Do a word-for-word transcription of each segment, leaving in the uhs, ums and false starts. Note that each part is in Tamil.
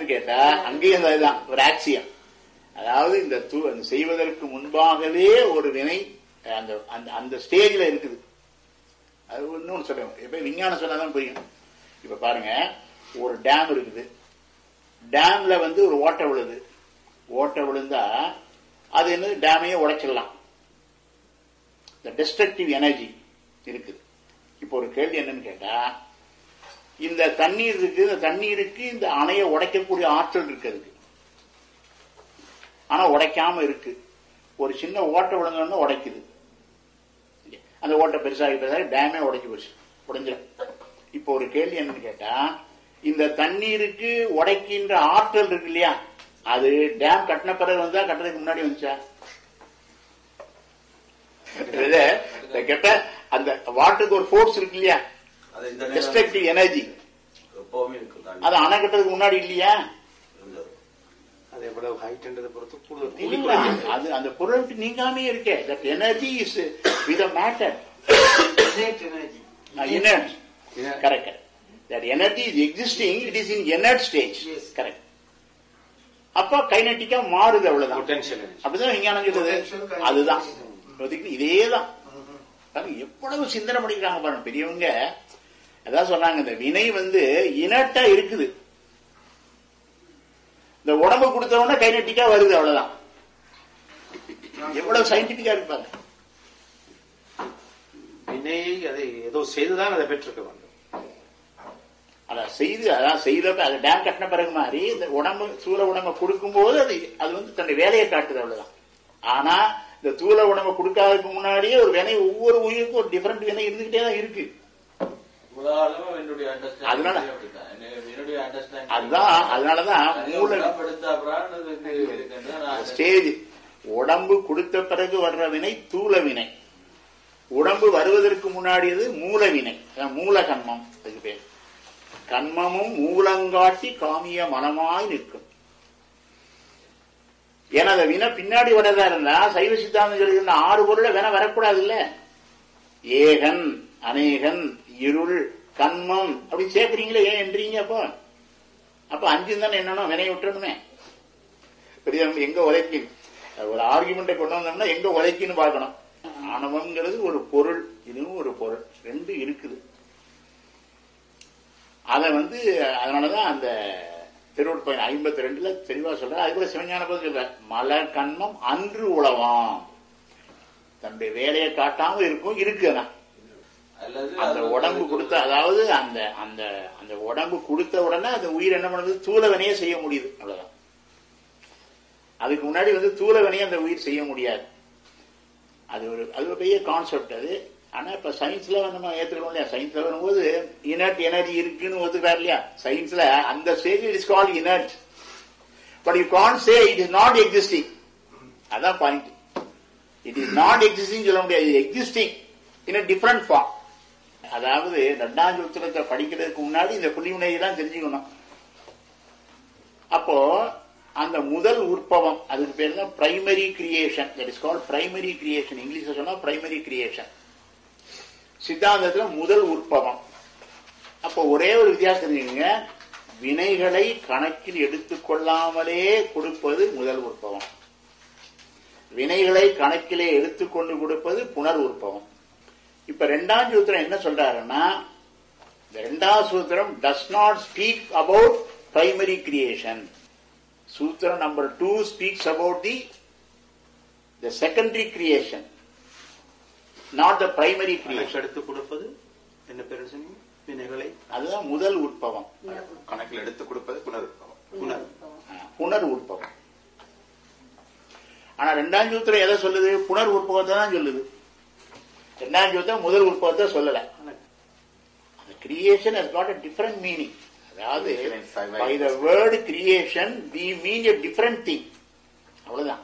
என்னன்னு கேட்டா அங்கேயும் அதுதான் ஒரு ஆக்சியம். அதாவது இந்த செய்வதற்கு முன்பாகவே ஒரு வினை அந்த அந்த ஸ்டேஜ்ல இருக்குது. அது இன்னொன்னு சொல்றேன், இப்ப விஞ்ஞானம் சொன்னாதான் புரியும். இப்ப பாருங்க, ஒரு டேம் இருக்குது, டேம்ல வந்து ஒரு ஓட்டை விழுது, ஓட்டை விழுந்தா அது என்ன டேமையே உடைச்சிடலாம். இந்த டிஸ்ட்ரக்டிவ் எனர்ஜி இருக்குது. இப்போ ஒரு கேள்வி என்னன்னு கேட்டா, இந்த தண்ணீர் இருக்கு, இந்த தண்ணீருக்கு இந்த அணையை உடைக்கக்கூடிய ஆற்றல் இருக்குது, ஆனா உடைக்காம இருக்கு. ஒரு சின்ன ஓட்டை விழுந்தோன்னு உடைக்குது, அந்த ஓட்டை பெருசாகி பெருசாகி டேமே உடைச்சு போச்சு, உடைஞ்சிடும். இப்போ ஒரு கேள்வி என்னன்னு கேட்டா, இந்த தண்ணீருக்கு உடைக்கின்ற ஆற்றல் இருக்கு இல்லையா, அது டேம் கட்டின பிறகு வந்தா கட்டுறதுக்கு முன்னாடி வந்துச்சா? கேட்ட அந்த வாட்டருக்கு ஒரு ஃபோர்ஸ் இருக்கு இல்லையா, டிஸ்ட்ரக்டிவ் எனர்ஜி, அது அணை கட்டுறதுக்கு முன்னாடி இல்லையா? அது அந்த பொருளுக்கு நீங்காமே இருக்கே. That energy is with a matter. Inert. Correct. That energy is existing, it is in inert stage. Correct. அப்ப கைனட்டிக்கா மாறுது, அவ்வளவுதான். அப்படிதான் விஞ்ஞானம் சொல்லுது. அதுதான் இதேதான். எவ்வளவு சிந்தனை பண்ணிக்கிறாங்க பாருங்க பெரியவங்க. அதான் சொல்றாங்க, இந்த வினை வந்து இனட்டா இருக்குது, இந்த உடம்பு கொடுத்தவொடனே கைனட்டிக்கா வருது, அவ்வளவுதான். எவ்வளவு சயின்டிபிக்கா இருப்பாங்க. வினையை அதை ஏதோ செய்துதான் அதை பெற்றிருக்க வேண்டும். அதான் செய்து, அதான் செய்தப்ப அது டேம் கட்டின பிறகு மாதிரி இந்த உடம்பு சூழ உடம்பை கொடுக்கும் போது அது அது வந்து தன்னுடைய வேலையை காட்டுது, அவ்வளவுதான். ஆனா இந்த தூள உடம்பை கொடுக்காததுக்கு முன்னாடியே ஒரு வினை, ஒவ்வொரு உயிருக்கும் ஒரு டிஃபரெண்ட் வினை இருந்துகிட்டே தான் இருக்கு. அதனால அதுதான் அதனாலதான் மூல ஸ்டேஜ் உடம்பு கொடுத்த பிறகு வர்ற வினை தூள வினை, உடம்பு வருவதற்கு முன்னாடியது மூல வினை, மூல கண்மம். அதுக்கு பேர் கண்மமும் மூலங்காட்டி காமிய மனமாய் நிற்கும். ஏன்னா அந்த வினை பின்னாடி வரதா இருந்தா சைவ சித்தாந்தம் சொல்லுகின்ற ஆறு பொருளை வினை வரக்கூடாது இல்ல. ஏகன், அநேகன், இருள், கண்மம் அப்படி சேர்க்கிறீங்களே, ஏன் என்றீங்க? அப்போ அப்ப அஞ்சு தானே என்னன்னா வினைய விட்டுறணுமே. எங்க உழைக்கு ஒரு ஆர்குமெண்ட்டை கொண்டு வந்தோம்னா எங்க உழைக்குன்னு பார்க்கணும். ஆணவம்ங்கிறது ஒரு பொருள், இதுவும் ஒரு பொருள், ரெண்டு இருக்குது. அத வந்து அதனாலதான் அந்த திருவள்ளுவர் பயன் ஐம்பத்தி ரெண்டுல தெளிவா சொல்ற. அது கூட சிவஞான போது சொல்ற, மலர் கண்மம் அன்று உளவாம், தன்னுடைய வேலையை காட்டாம இருக்கும் இருக்குன்னா அந்த உடம்பு கொடுத்த, அதாவது அந்த அந்த அந்த உடம்பு கொடுத்த உடனே அந்த உயிர் என்ன பண்ணுது, தூளவனையே செய்ய முடியுது, அவ்வளவுதான். அதுக்கு முன்னாடி வந்து தூளவனையே அந்த உயிர் செய்ய முடியாது. அது ஒரு அது ஒரு பெரிய கான்செப்ட் அது. ஆனா இப்ப சயின்ஸ்ல நம்ம ஏத்துக்கணும் இல்லையா, சயின்ஸ்ல வரும்போது இனர்ட் எனர்ஜி இருக்குன்னு ஒத்துக்கிறார் இல்லையா. சயின்ஸ்ல அந்த stage it is called inert, but you can't say it is not existing. அதான் point. It is not existing சொல்ல முடியாது, existing in a different form. அதாவது ரெண்டாம் சூத்திரத்தை படிக்கிறதுக்கு முன்னாடி இந்த புள்ளிவினையை தான் தெரிஞ்சுக்கணும். அப்போ அந்த முதல் உற்பவம், அதுக்கு பேர் தான் primary creation. That is called primary creation. இங்கிலீஷ்ல சொன்னா பிரைமரி கிரியேஷன். சித்தாந்தத்துல முதல் உற்பவம். அப்போ ஒரே ஒரு வித்தியாசம் தெரிஞ்சுக்கங்க, வினைகளை கணக்கில் எடுத்துக்கொள்ளாமலே கொடுப்பது முதல் உற்பவம், வினைகளை கணக்கிலே எடுத்துக்கொண்டு கொடுப்பது புனர் உற்பவம். இப்ப ரெண்டாம் சூத்திரம் என்ன சொல்றாருன்னா, இந்த ரெண்டாம் சூத்திரம் does not speak about primary creation. சூத்திரம் number two speaks about the the secondary creation, not the primary creation. எடுத்து கொடுப்பது என்ன பேர் சொன்னீங்க? வினைகளை, அதுதான் முதல் உற்பவம். கணக்கில் எடுத்து கொடுப்பது புனர் உற்பவம். புனர் புனர் உற்பவம். ஆனா ரெண்டாம் சூத்திரம் எதை சொல்லுது? புனர் உற்பவத்தை தான் சொல்லுது. ரெண்டாம் சூத்திரம் முதல் உற்பவத்தை சொல்லல. Creation has got a different meaning. அதாவது by the word creation we mean a different thing. அவ்வளவுதான்.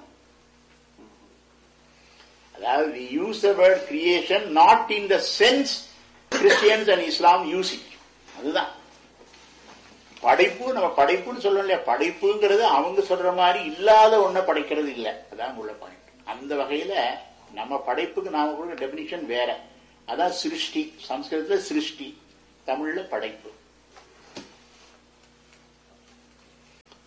அதாவது we use the word creation not in the sense Christians and Islam use it. அதுதான் படைப்பு. நம்ம படைப்புன்னு சொல்லணும் இல்லையா, படைப்புங்கிறது அவங்க சொல்ற மாதிரி இல்லாத ஒன்ன படைக்கிறது இல்ல. அதான் உள்ள பாயிண்ட். அந்த வகையில நம்ம படைப்புக்கு நாம கொடுக்க டெபினிஷன் வேற. அதான் சிருஷ்டி. சம்ஸ்கிருதத்துல சிருஷ்டி, தமிழ்ல படைப்பு.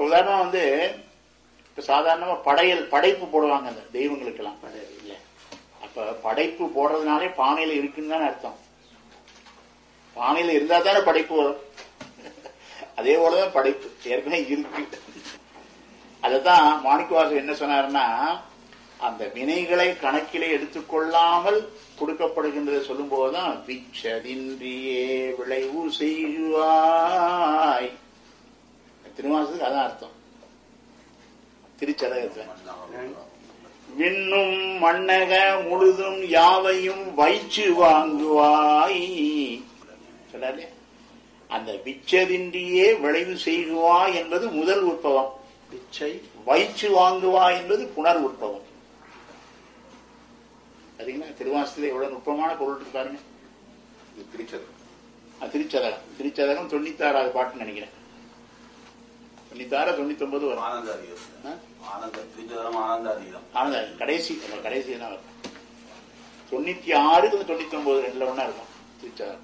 உதாரணமா வந்து இப்ப சாதாரணமா படையல் படைப்பு போடுவாங்க அந்த தெய்வங்களுக்கு எல்லாம் இல்ல. அப்ப படைப்பு போடுறதுனாலே பானையில இருக்குன்னு தானே அர்த்தம். பானையில இருந்தா தானே படைப்பு வரும். அதே போலதான் படைப்பு ஏற்கனவே இருக்கு. அததான் மாணிக்கவாசகர் என்ன சொன்னாருன்னா, அந்த வினைகளை கணக்கிலே எடுத்துக்கொள்ளாமல் கொடுக்கப்படுகின்றதை சொல்லும் போதுதான் விச்சதின்றியே விளைவு செய்வாய். திருவாசகத்துக்கு அதான் அர்த்தம். திருச்சதகத்துல விண்ணும் மண்ணக முழுதும் யாவையும் வைச்சு வாங்குவாய் சொன்னாலே. அந்த விச்சதின்றியே விளைவு செய்குவாய் என்பது முதல் உற்பவம். விச்சை வைச்சு வாங்குவாய் என்பது புனர் உற்பவம். சரிங்களா? திருவாசகத்துல எவ்வளவு நுட்பமான பொருள் இருக்கு பாருங்க. திருச்சதகம் திருச்சதகம் திருச்சதகம் தொண்ணூத்தி ஆறாவது பாட்டுன்னு நினைக்கிறேன். தொண்ணூத்தி ஆறு தொண்ணூத்தி ஒன்பது வரும். ஆனந்த கடைசி கடைசி தான் வரும். தொண்ணூத்தி ஆறு தொண்ணூத்தி ஒன்பது ரெண்டுல ஒன்னா இருக்கும் திருச்சதகம்.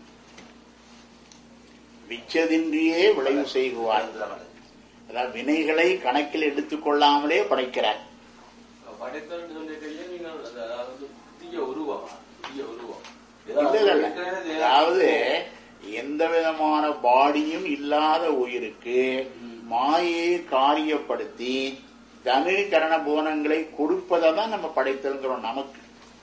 விச்சதின்றியே விளைவு செய்குவார். அதாவது வினைகளை கணக்கில் எடுத்துக் கொள்ளாமலே படைக்கிறார். அதாவது எந்த விதமான பாடியும் இல்லாத உயிருக்கு மாயை காரியப்படுத்தி தனி கரண போனங்களை கொடுப்பதை தான் நம்ம படைத்திருக்கிறோம் நமக்கு.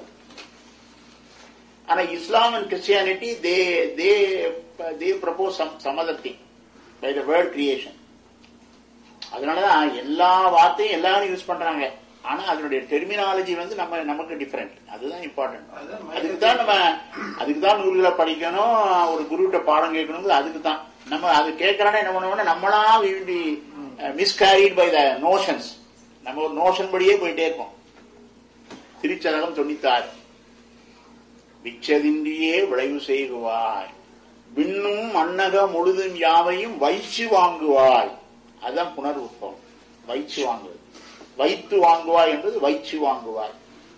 ஆனா இஸ்லாம் and Christianity they they they propose some, some other thing by the word creation. அதனாலதான் எல்லா வார்த்தையும் எல்லாரும் யூஸ் பண்றாங்க. ஆனா அதனுடைய டெர்மினாலஜி வந்து நம்ம நமக்கு டிஃபரெண்ட். அதுதான் இம்பார்ட்டன்ட். அதுக்குதான் நம்ம அதுக்குதான் நூல்களை படிக்கணும், ஒரு குருகிட்ட பாடம் கேட்கணும். அதுக்கு தான் நம்ம அது கேட்கறானே என்ன பண்ணுவோம்னா நம்மளா மிஸ்கேரிட் பை த நோஷன்ஸ். நம்ம ஒரு நோஷன் படியே போயிட்டே இருக்கோம். திருச்சதகம் தொண்ணூத்தி ஆறு விச்சதின்றியே விளைவு செய்குவாய் விண்ணும் மண்ணக முழுதும் யாவையும் வைச்சு வாங்குவாய். அதுதான் புனர் உற்பவம். வைச்சு வாங்குவது. வைத்து வாங்குவாய் என்பது வைச்சு வாங்குவாய்.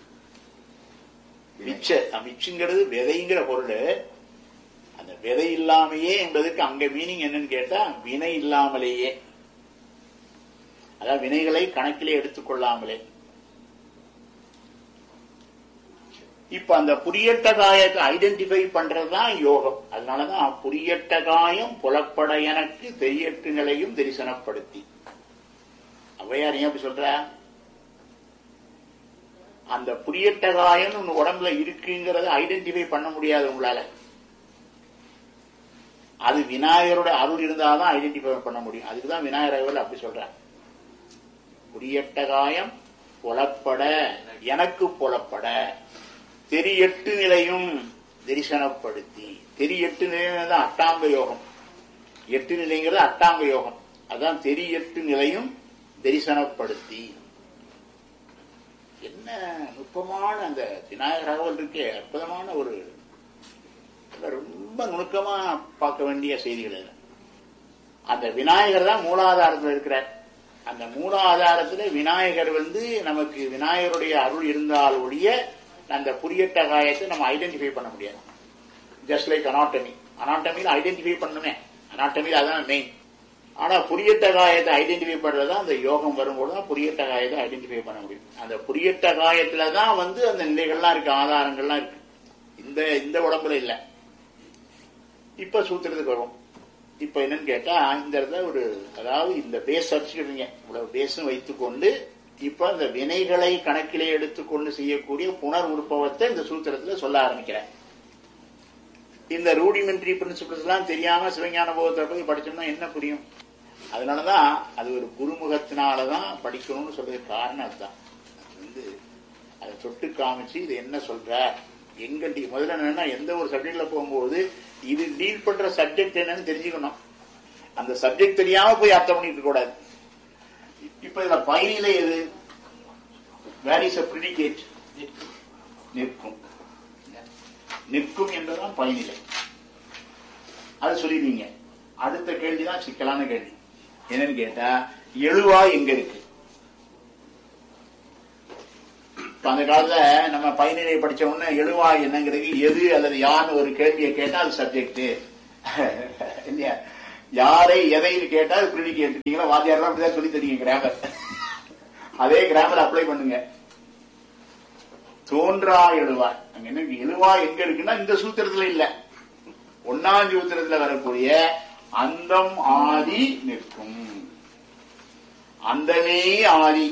விச்ச விச்சுங்கிறது விதைங்கிற பொருள். அந்த விதை இல்லாமையே என்பதற்கு அங்க மீனிங் என்னன்னு கேட்டா வினை இல்லாமலேயே, அதாவது வினைகளை கணக்கிலே எடுத்துக்கொள்ளாமலே. இப்ப அந்த புரியட்ட காயத்தை ஐடென்டிஃபை பண்றதுதான் யோகம். அதனாலதான் புரியட்ட காயம் புலப்பட எனக்கு தெரியட்டு நிலையும் தரிசனப்படுத்தி. அவ்வையார் ஏன் அப்படி சொல்ற? அந்த புரியட்ட காயம் உங்க உடம்புல இருக்குங்கிறத ஐடென்டிஃபை பண்ண முடியாது உங்களால. அது விநாயகரோட அருள் இருந்தாதான் ஐடென்டிஃபை பண்ண முடியும். அதுக்குதான் விநாயகர் அப்படி சொல்ற. புரியட்ட காயம் புலப்பட எனக்கு புலப்பட தெரியட்டு நிலையும் தரிசனப்படுத்தி. தெரியட்டு நிலையம் தான் அட்டாங்க யோகம். எட்டு நிலைங்கிறது அட்டாங்க யோகம். அதான் தெரியட்டு நிலையும் தரிசனப்படுத்தி. என்ன நுட்பமான அந்த விநாயகர் தகவல் இருக்கே, அற்புதமான ஒரு ரொம்ப நுணுக்கமா பார்க்க வேண்டிய செய்திகள். அந்த விநாயகர் தான் மூலாதாரத்தில் இருக்கிறார். அந்த மூலாதாரத்துல விநாயகர் வந்து நமக்கு விநாயகருடைய அருள் இருந்தால் ஒழிய அந்த புரியட்ட காயத்தை நம்ம ஐடென்டிஃபை பண்ண முடியாது. Just like anatomy. அனாட்டமியில் ஐடென்டிஃபை பண்ணணுமே, அனாட்டமியில் அதான் மெயின். ஆனா புரியட்ட காயத்தை ஐடென்டிஃபை பண்றதுதான் அந்த யோகம் வரும்போது தான் புரியட்ட காயத்தை ஐடென்டிஃபை பண்ண முடியும். அந்த புரியட்ட காயத்துலதான் வந்து அந்த நிலைகள்லாம் இருக்கு, ஆதாரங்கள்லாம் இருக்கு. இந்த இந்த உடம்புல இல்ல. இப்ப சூத்திரத்துக்கு வரும். இப்ப என்னன்னு கேட்டா இந்த இடத்துல ஒரு, அதாவது இந்த பேஸ் அடிச்சுக்கிறீங்க, இவ்வளவு பேஸும் வைத்துக்கொண்டு இப்ப இந்த வினைகளை கணக்கிலே எடுத்துக்கொண்டு செய்யக்கூடிய புனர் உற்பவத்தை இந்த சூத்திரத்துல சொல்ல ஆரம்பிக்கிறேன். இந்த ரூடிமெண்ட்ரி பிரின்சிபிள்ஸ் எல்லாம் தெரியாம சிவஞான போகத்தை போய் படிச்சோம்னா என்ன புரியும்? அதனாலதான் அது ஒரு குருமுகத்தினாலதான் படிக்கணும்னு சொல்றதுக்கு காரணம் அதுதான். அது வந்து அதை தொட்டு காமிச்சு இது என்ன சொல்ற, எங்க முதல்ல என்னன்னா எந்த ஒரு சப்ஜெக்ட்ல போகும்போது இது டீல் பண்ற சப்ஜெக்ட் என்னன்னு தெரிஞ்சுக்கணும். அந்த சப்ஜெக்ட் தெரியாம போய் அர்த்தம் பண்ணிட்டு இருக்க கூடாது. இப்ப இதுல பயனிலை எது? Where is a predicate? நிற்கும். நிற்கும் என்பதுதான் பயனிலை. அது சொல்லிடுவீங்க. அடுத்த கேள்விதான் சிக்கலான கேள்வி. என்னன்னு கேட்டா எழுவாய் எங்க இருக்கு? அந்த காலத்துல நம்ம பயனிலை படிச்ச உடனே எழுவாய் என்னங்கிறது எது அல்லது யான்னு ஒரு கேள்வியை கேட்டா அது சப்ஜெக்ட் இல்லையா? யாரை எதைன்னு கேட்டா இப்படி கேட்டுட்டீங்களா? வாத்தியார் அப்படிதான் சொல்லி தரீங்க கிராமர். அதே கிராமர் அப்ளை பண்ணுங்க. தோன்றா எழுவாய். அங்க என்ன எழுவாய் எங்க இருக்குன்னா இந்த சூத்திரத்துல இல்ல, ஒன்னாம் சூத்திரத்துல வரக்கூடிய அந்தம் ஆதி நிற்கும். அந்தமே ஆதி.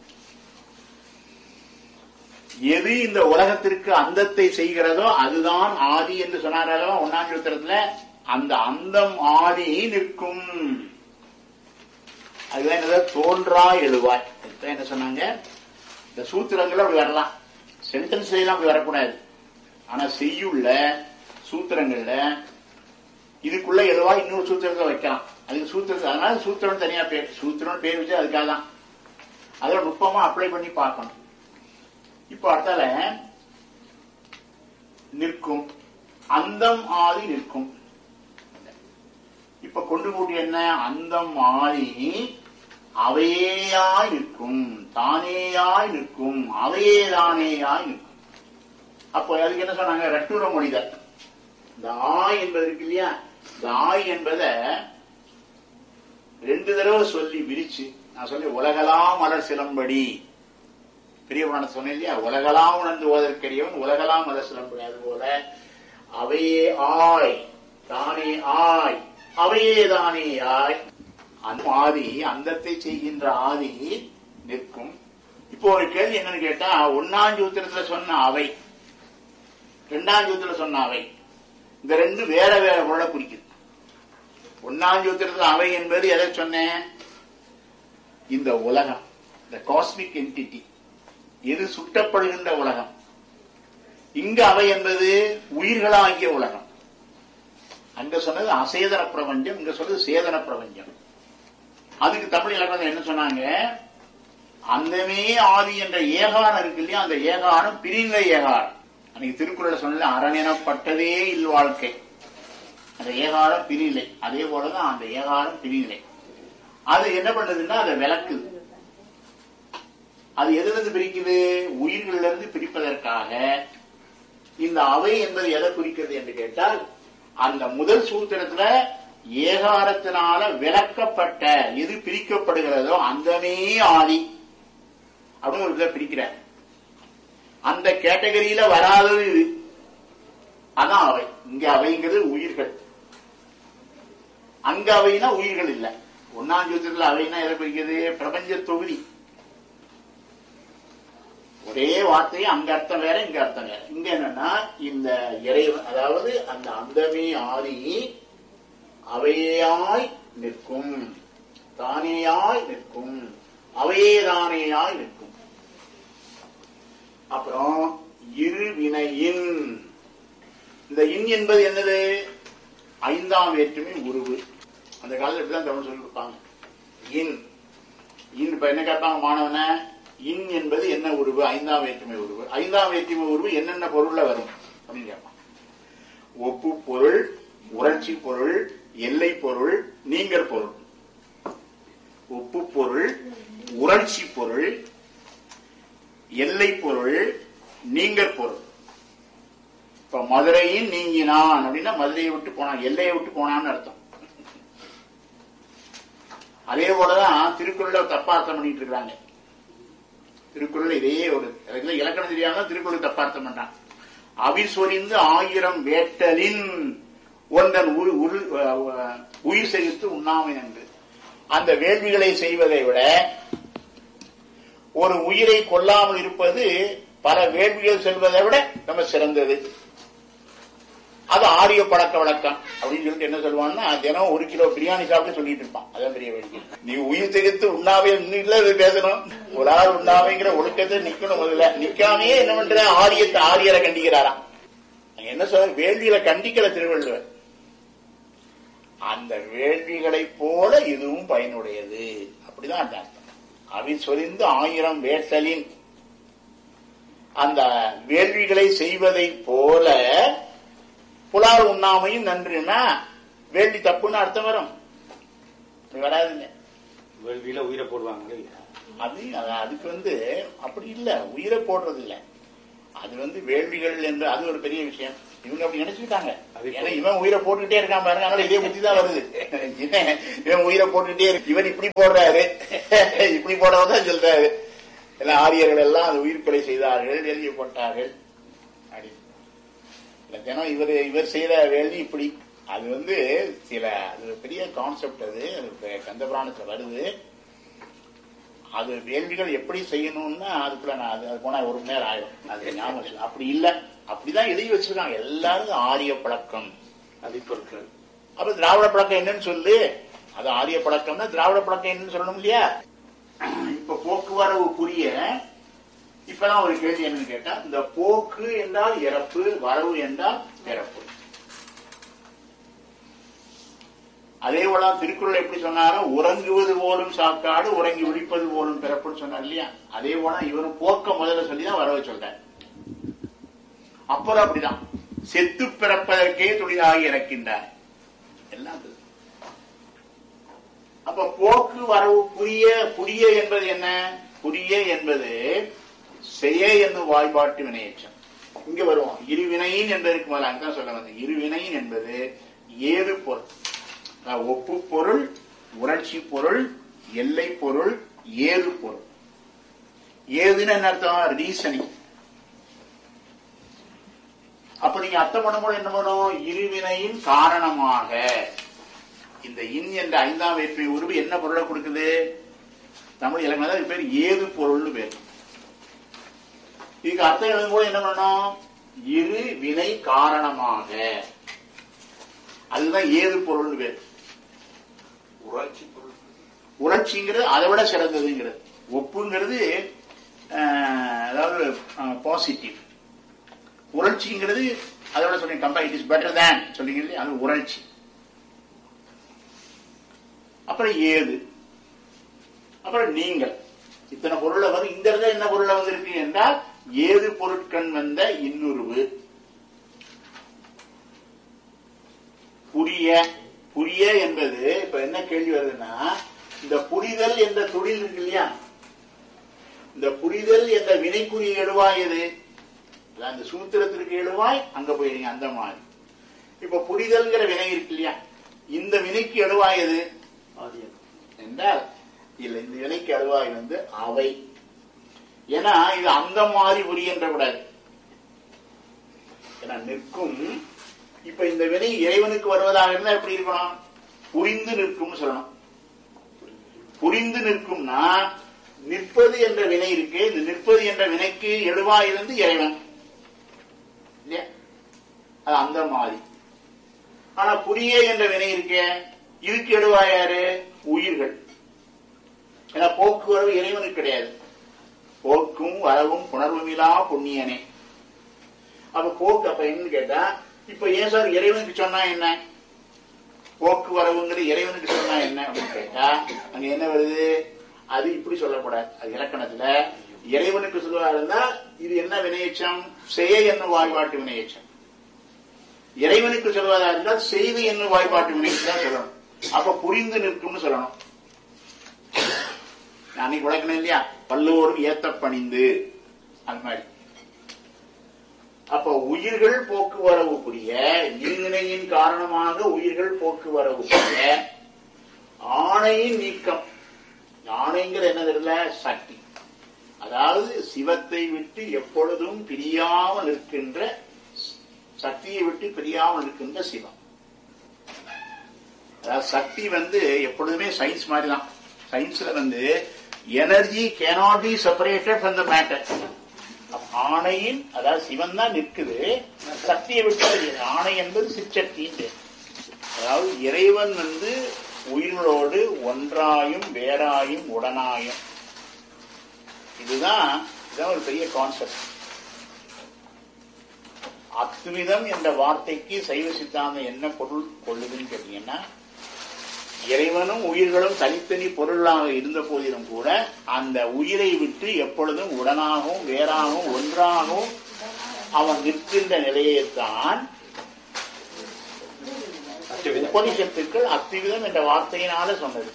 எது இந்த உலகத்திற்கு அந்தத்தை செய்கிறதோ அதுதான் ஆதி என்று சொன்னாரோ ஒன்னாம் சூத்திரத்துல. அந்த அந்தம் ஆதி நிற்கும். அதுதான் என்னது? தோன்றா எழுவாய். என்ன சொன்னாங்க? இந்த சூத்திரங்கள் அப்படி வரலாம், சென்டென்ஸ்ல எல்லாம் அப்படி வரக்கூடாது. ஆனா செய்யுள்ள சூத்திரங்கள்ல இதுக்குள்ள எழுவாய் இன்னொரு சூத்திரத்தை வைக்கலாம். அதுக்கு சூத்திரத்தை, அதனால சூத்திரம் தனியா பேர், சூத்திரம் பேர் வச்சு அதுக்காக தான். அதோட நுட்பமா அப்ளை பண்ணி பார்க்கணும். இப்ப அடுத்தால நிற்கும், அந்தம் ஆதி நிற்கும். இப்ப கொண்டு கூட்டி என்ன? அந்தம் ஆதி அவையேயாய் நிற்கும், தானேயாய் நிற்கும், அவையே தானேயாய் நிற்கும். அப்போ அதுக்கு என்ன சொன்னாங்க? ரட்டுர மொழிதல். இந்த ஆய் என்பது இருக்கு இல்லையா, இந்த ஆய் என்பதை ரெண்டு தடவை சொல்லி விரிச்சு நான் சொல்லி உலகலாம் மலர் சிலம்படி பெரிய புராணம் சொன்னேன் இல்லையா, உலகலாம் உணர்ந்து ஓதற்கரியவன் உலகலாம் மலர் சிலம்படி. அது போல அவையே ஆய் தானே ஆய் அவையே தானே ஆய். அந்த ஆதி, அந்தத்தை செய்கின்ற ஆதி நிற்கும். இப்போ ஒரு கேள்வி என்னன்னு கேட்டா, ஒன்னாம் சூத்திரத்துல சொன்ன அவை, இரண்டாம் சூத்திரத்துல சொன்ன அவை, இந்த ரெண்டு வேற வேற பொருளை குறிக்குது. ஒன்னாம் சூத்திரத்துல அவை என்பது எதை சொன்னேன்? இந்த உலகம், இந்த காஸ்மிக் என்டிட்டி, எது சுட்டப்படுகின்ற உலகம். இங்க அவை என்பது உயிர்களாகிய உலகம். அங்க சொன்னது அசேதன பிரபஞ்சம், இங்க சொன்னது சேதன பிரபஞ்சம். அதுக்கு தமிழ் இலக்கணம் என்ன சொன்னாங்க? அந்தமே ஆதி என்ற ஏகாரம் இருக்கு இல்லையா, அந்த ஏகாரம் பிரிநிலை ஏகாரம். அன்னைக்கு திருக்குறள் சொன்ன அரணெனப்பட்டதே இல்வாழ்க்கை, அந்த ஏகாரம் பிரிநிலை. அதே போலதான் அந்த ஏகாரம் பிரிநிலை. அது என்ன பண்ணுதுன்னா அதை விளக்குது. அது எதுல இருந்து பிரிக்குது? உயிர்களிலிருந்து இருந்து பிரிப்பதற்காக. இந்த அவை என்பது எதை குறிக்கிறது என்று கேட்டால், அந்த முதல் சூத்திரத்துல ஏகாரத்தினால விளக்கப்பட்ட எது பிரிக்கப்படுகிறதோ அந்தமே ஆதி அப்படின்னு ஒரு இதை பிரிக்கிறார். அந்த கேட்டகரியில வராதது இது, அதான் அவை. இங்க அவைங்கிறது உயிர்கள், அங்க அவைனா உயிர்கள் இல்ல. ஒன்னாம் சூத்திரத்துல அவைனா எதை பிரிக்கிறது? பிரபஞ்ச தொகுதி. ஒரே வார்த்தையை அங்க அர்த்தம் வேற, இங்க அர்த்தம் வேற. இங்க என்னன்னா இந்த இறைவன், அதாவது அந்த அந்தமே ஆதி அவையாய் நிற்கும், தானேயாய் நிற்கும், அவையே தானேயாய் நிற்கும். அப்புறம் இரு வினையின், இந்த இன் என்பது என்னது? ஐந்தாம் வேற்றுமை உருவு. அந்த காலத்துல இப்படிதான் தமிழ் சொல்லி கொடுப்பாங்க. இன் இன் இப்ப என்ன கேட்பாங்க மாணவன? இன் என்பது என்ன உருவு? ஐந்தாம் வேற்றுமை உருவு. ஐந்தாம் வேற்றுமை உருவு என்னென்ன பொருள்ல வரும் அப்படின்னு கேட்பாங்க. ஒப்பு பொருள், உணர்ச்சி பொருள், எல்லை பொருள், நீங்கர் பொருள். ஒப்பு பொருள், உணர்ச்சி பொருள், எல்லை பொருள், நீங்கர் பொருள். இப்ப மதுரையின் நீங்கினான் அப்படின்னா மதுரையை விட்டு போனான், எல்லையை விட்டு போனான்னு அர்த்தம். அதே போலதான் திருக்குறள் தப்பா அர்த்தம் பண்ணிட்டு இருக்காங்க. திருக்குறள் இதே ஒரு இலக்கணம் தெரியாம திருக்குறள் தப்பா அர்த்தம் பண்றான். அவிசொரிந்து ஆயிரம் வேட்டலின் ஒன்றன் உயிர் செலுத்து உண்ணாமை என்று. அந்த வேள்விகளை செய்வதை விட ஒரு உயிரை கொல்லாமல் இருப்பது பல வேள்விகள் செல்வதை விட நம்ம சிறந்தது. அது ஆரிய பழக்க வழக்கம் அப்படின்னு சொல்லிட்டு என்ன சொல்லுவான்னா, தினம் ஒரு கிலோ பிரியாணி சாப்பிட்டு சொல்லிட்டு இருப்பான். அதான் பெரிய வேள்வி. நீ உயிர் திகைத்து உண்ணாவே இல்ல பேசணும். ஒரு ஆள் உண்ணாமைங்கிற ஒழுக்கத்தை நிக்கணும். முதல்ல நிக்காமையே என்ன பண்ற? ஆரியத்தை ஆரியரை கண்டிக்கிறாராம். என்ன சொல்ற? வேள்விகளை கண்டிக்கிற திருவள்ளுவர். அந்த வேள்விகளை போல இதுவும் பயனுடையது. அப்படிதான் அந்த அர்த்தம். அவி சொரிந்து ஆயிரம் வேட்டலின், அந்த வேள்விகளை செய்வதை போல புலால் உண்ணாமையும் நன்றுன்னா வேள்வி தப்புன்னு அர்த்தம் வரும். வராதுங்க. வேள்வியில உயிரை போடுவாங்க. அது அதுக்கு வந்து அப்படி இல்ல, உயிரை போடுறது இல்ல. அது வந்து வேள்விகள் என்று அது ஒரு பெரிய விஷயம். இவங்க அப்படி நினைச்சுக்கிட்டாங்க. ஏன்னா இவன் உயிரை போட்டுக்கிட்டே இருக்கான் பாருங்க, அதனால இதே புத்தி தான் வருது. இவன் உயிரை போட்டுக்கிட்டே இருக்கு, இவன் இப்படி போடுறாரு, இப்படி போடதான் சொல்றாரு. எல்லாம் ஆரியர்கள் எல்லாம் அது உயிர் கொலை செய்தார்கள், எழுதி போட்டார்கள். அப்படி தினம் இவர் இவர் செய்த வேள்வி இப்படி. அது வந்து சில அது பெரிய கான்செப்ட். அது கந்தபுராணத்துல வருது. அது வேள்விகள் எப்படி செய்யணும்னா அதுக்குள்ள நான் அது போனா ஒரு மணி நேரம் ஆயிடும். அது ஞாபகம் அப்படி இல்லை, அப்படிதான் எழுதி வச்சிருக்காங்க. எல்லாரும் ஆரிய பழக்கம் அதிப்பொருட்கள். அப்ப திராவிட பழக்கம் என்னன்னு சொல்லு. அது ஆரிய பழக்கம்னா திராவிட பழக்கம் என்னன்னு சொல்லணும் இல்லையா? இப்ப போக்குவரவு புரிய இப்பதான் ஒரு கேள்வி என்னன்னு கேட்டா, இந்த போக்கு என்றால் இறப்பு, வரவு என்றால் பிறப்பு. அதே போல திருக்குறள் எப்படி சொன்னாரோ, உறங்குவது போலும் சாக்காடு, உறங்கி விழிப்பது போலும் பிறப்புன்னு சொன்னார் இல்லையா? அதே போல இவரும் போக்க முதல்ல சொல்லிதான் வரவு சொல்றார். அப்புறம் அப்படிதான் செத்து பிறப்பதற்கே தொழிலாகி இறக்கின்றார் எல்லாம். அப்ப போக்கு வரவு புரிய. புரிய என்பது என்ன? புரிய என்பது செய்ய என்னும் வாய்பாட்டு வினையேற்றம். இங்க வருவோம். இருவினையின் என்பதற்கு மேல அங்கதான் சொல்ல வந்தேன். இருவினையின் என்பது ஏது பொருள், ஒப்பு பொருள், உணர்ச்சி பொருள், எல்லை பொருள், ஏது பொருள். ஏதுன்னு என்ன அர்த்தம்? ரீசனிங். அப்ப நீங்க அர்த்தம் பண்ணும்போது என்ன பண்ணும்? இருவினையின் காரணமாக. இந்த இன் என்ற ஐந்தாம் வேற்றுமை உருவு என்ன பொருளை கொடுக்குது? தமிழ் இலக்கணம் பேர் ஏது பொருள்னு பேர். இதுக்கு அர்த்தம் எழுதும்போது என்ன பண்ணணும்? இரு வினை காரணமாக. அதுதான் ஏது பொருள்னு பேர். உணர்ச்சி பொருள். உணர்ச்சிங்கிறது அதை விட சிறந்ததுங்கிறது. ஒப்புங்கிறது அதாவது பாசிட்டிவ். உணர்ச்சிங்கிறது அதோட சொல்றீங்க compare, it is better than சொல்றீங்க, அது உணர்ச்சி. அப்புறம் ஏது, அப்புறம் நீங்கள். இத்தனை பொருளை வந்து இந்த இடத்துல என்ன பொருளை வந்து இருக்கு என்றால் ஏது பொருட்கண் வந்த இன்னுருவு. புரிய. புரிய என்பது இப்ப என்ன கேள்வி வருதுன்னா, இந்த புரிதல் என்ற தொழில் இருக்கு இல்லையா, இந்த புரிதல் என்ற வினைக்குரிய எழுவாய் எது? அந்த சூத்திரத்திற்கு எழுவாய் அங்க போயிருங்க. அந்த மாதிரி இப்ப புரிதல்ங்கிற வினை இருக்கு இல்லையா, இந்த வினைக்கு எழுவாய் எது என்றால் இல்ல, இந்த வினைக்கு எழுவாய் வந்து அவை. ஏன்னா இது அந்த மாதிரி புரியன்ற கூடாது. ஏன்னா நிற்கும். இப்ப இந்த வினை இறைவனுக்கு வருவதாக இருந்தா எப்படி இருக்கணும்? புரிந்து நிற்கும் சொல்லணும். புரிந்து நிற்கும்னா நிற்பது என்ற வினை இருக்கு, இந்த நிற்பது என்ற வினைக்கு எழுவாய் இருந்து இறைவன் இல்லையா, அது அந்த மாதிரி. ஆனா புரிய என்ற வினை இருக்க, இதுக்கு எழுவாய் யாரு? உயிர்கள். ஏன்னா போக்குவரவு இறைவனுக்கு கிடையாது. போக்கும் வரவும் புணர்வுமிலா புண்ணியனே. அப்ப போக்கு அப்ப என்னன்னு கேட்டா, இப்ப ஏன் சார் இறைவனுக்கு சொன்னா என்ன? போக்குவரவுங்கிற இறைவனுக்கு சொன்னா என்ன அப்படின்னு கேட்டா, அங்க என்ன வருது? அது இப்படி சொல்லக்கூடாது. அது இலக்கணத்துல இறைவனுக்கு சொல்லுவா இருந்தா இது என்ன வினையச்சம்? செய்ய என்னும் வாய்பாட்டு வினையச்சம். இறைவனுக்கு சொல்வதா இருந்தால் செய்து என்னும் வாய்பாட்டு வினைக்கு தான் சொல்லணும். அப்ப புரிந்து நிற்கும்னு சொல்லணும். அன்னைக்கு உழைக்கணும் இல்லையா, பல்லோரும் ஏத்த பணிந்து, அது மாதிரி. அப்ப உயிர்கள் போக்குவரவு புரிய, இருவினையின் காரணமாக உயிர்கள் போக்குவரவு புரிய, ஆணையின் நீக்கம். ஆணைங்கிற என்ன தெரியல? சக்தி. அதாவது சிவத்தை விட்டு எப்பொழுதும் பிரியாமல் இருக்கின்ற, சக்தியை விட்டு பிரியாமல் இருக்கின்ற சிவம். அதாவது சக்தி வந்து எப்பொழுதுமே சயின்ஸ் மாதிரி தான். சயின்ஸ்ல வந்து energy cannot be separated from the matter. ஆணையின் அதாவது சிவன் தான் நிற்குது, சக்தியை விட்டு. ஆணை என்பது சிற்சக்தி. அதாவது இறைவன் வந்து உயிர்களோடு ஒன்றாயும் வேறாயும் உடனாயும். இதுதான் இதுதான் ஒரு பெரிய கான்செப்ட். அத்விதம் என்ற வார்த்தைக்கு சைவ சித்தாந்தம் என்ன பொருள் கொள்ளுதுன்னு கேட்டீங்கன்னா, இறைவனும் உயிர்களும் தனித்தனி பொருளாக இருந்த போதிலும் கூட அந்த உயிரை விட்டு எப்பொழுதும் உடனாகவும் வேறாகவும் ஒன்றாகவும் அவன் நிற்கின்ற நிலையைத்தான் உபனிஷத்துக்கள் அத்விதம் என்ற வார்த்தையினால சொன்னது.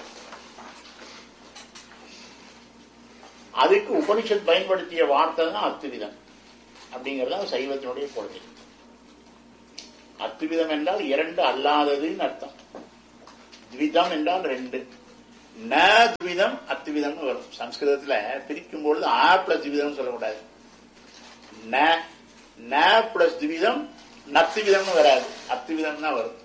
அதுக்கு உபனிஷத் பயன்படுத்திய வார்த்தை தான் அத்விதம். அப்படிங்கிறது சைவத்தினுடைய கொள்கை. அத்விதம் என்றால் இரண்டு அல்லாததுன்னு அர்த்தம். த்விதம் என்றால் ரெண்டு. ந த்விதம் அத்விதம் வரும். சம்ஸ்கிருதத்துல பிரிக்கும் பொழுது ஆ பிளஸ் த்விதம் சொல்லக்கூடாது. ந பிளஸ் த்விதம் நத்விதம் வராது, அத்விதம் தான் வரும்.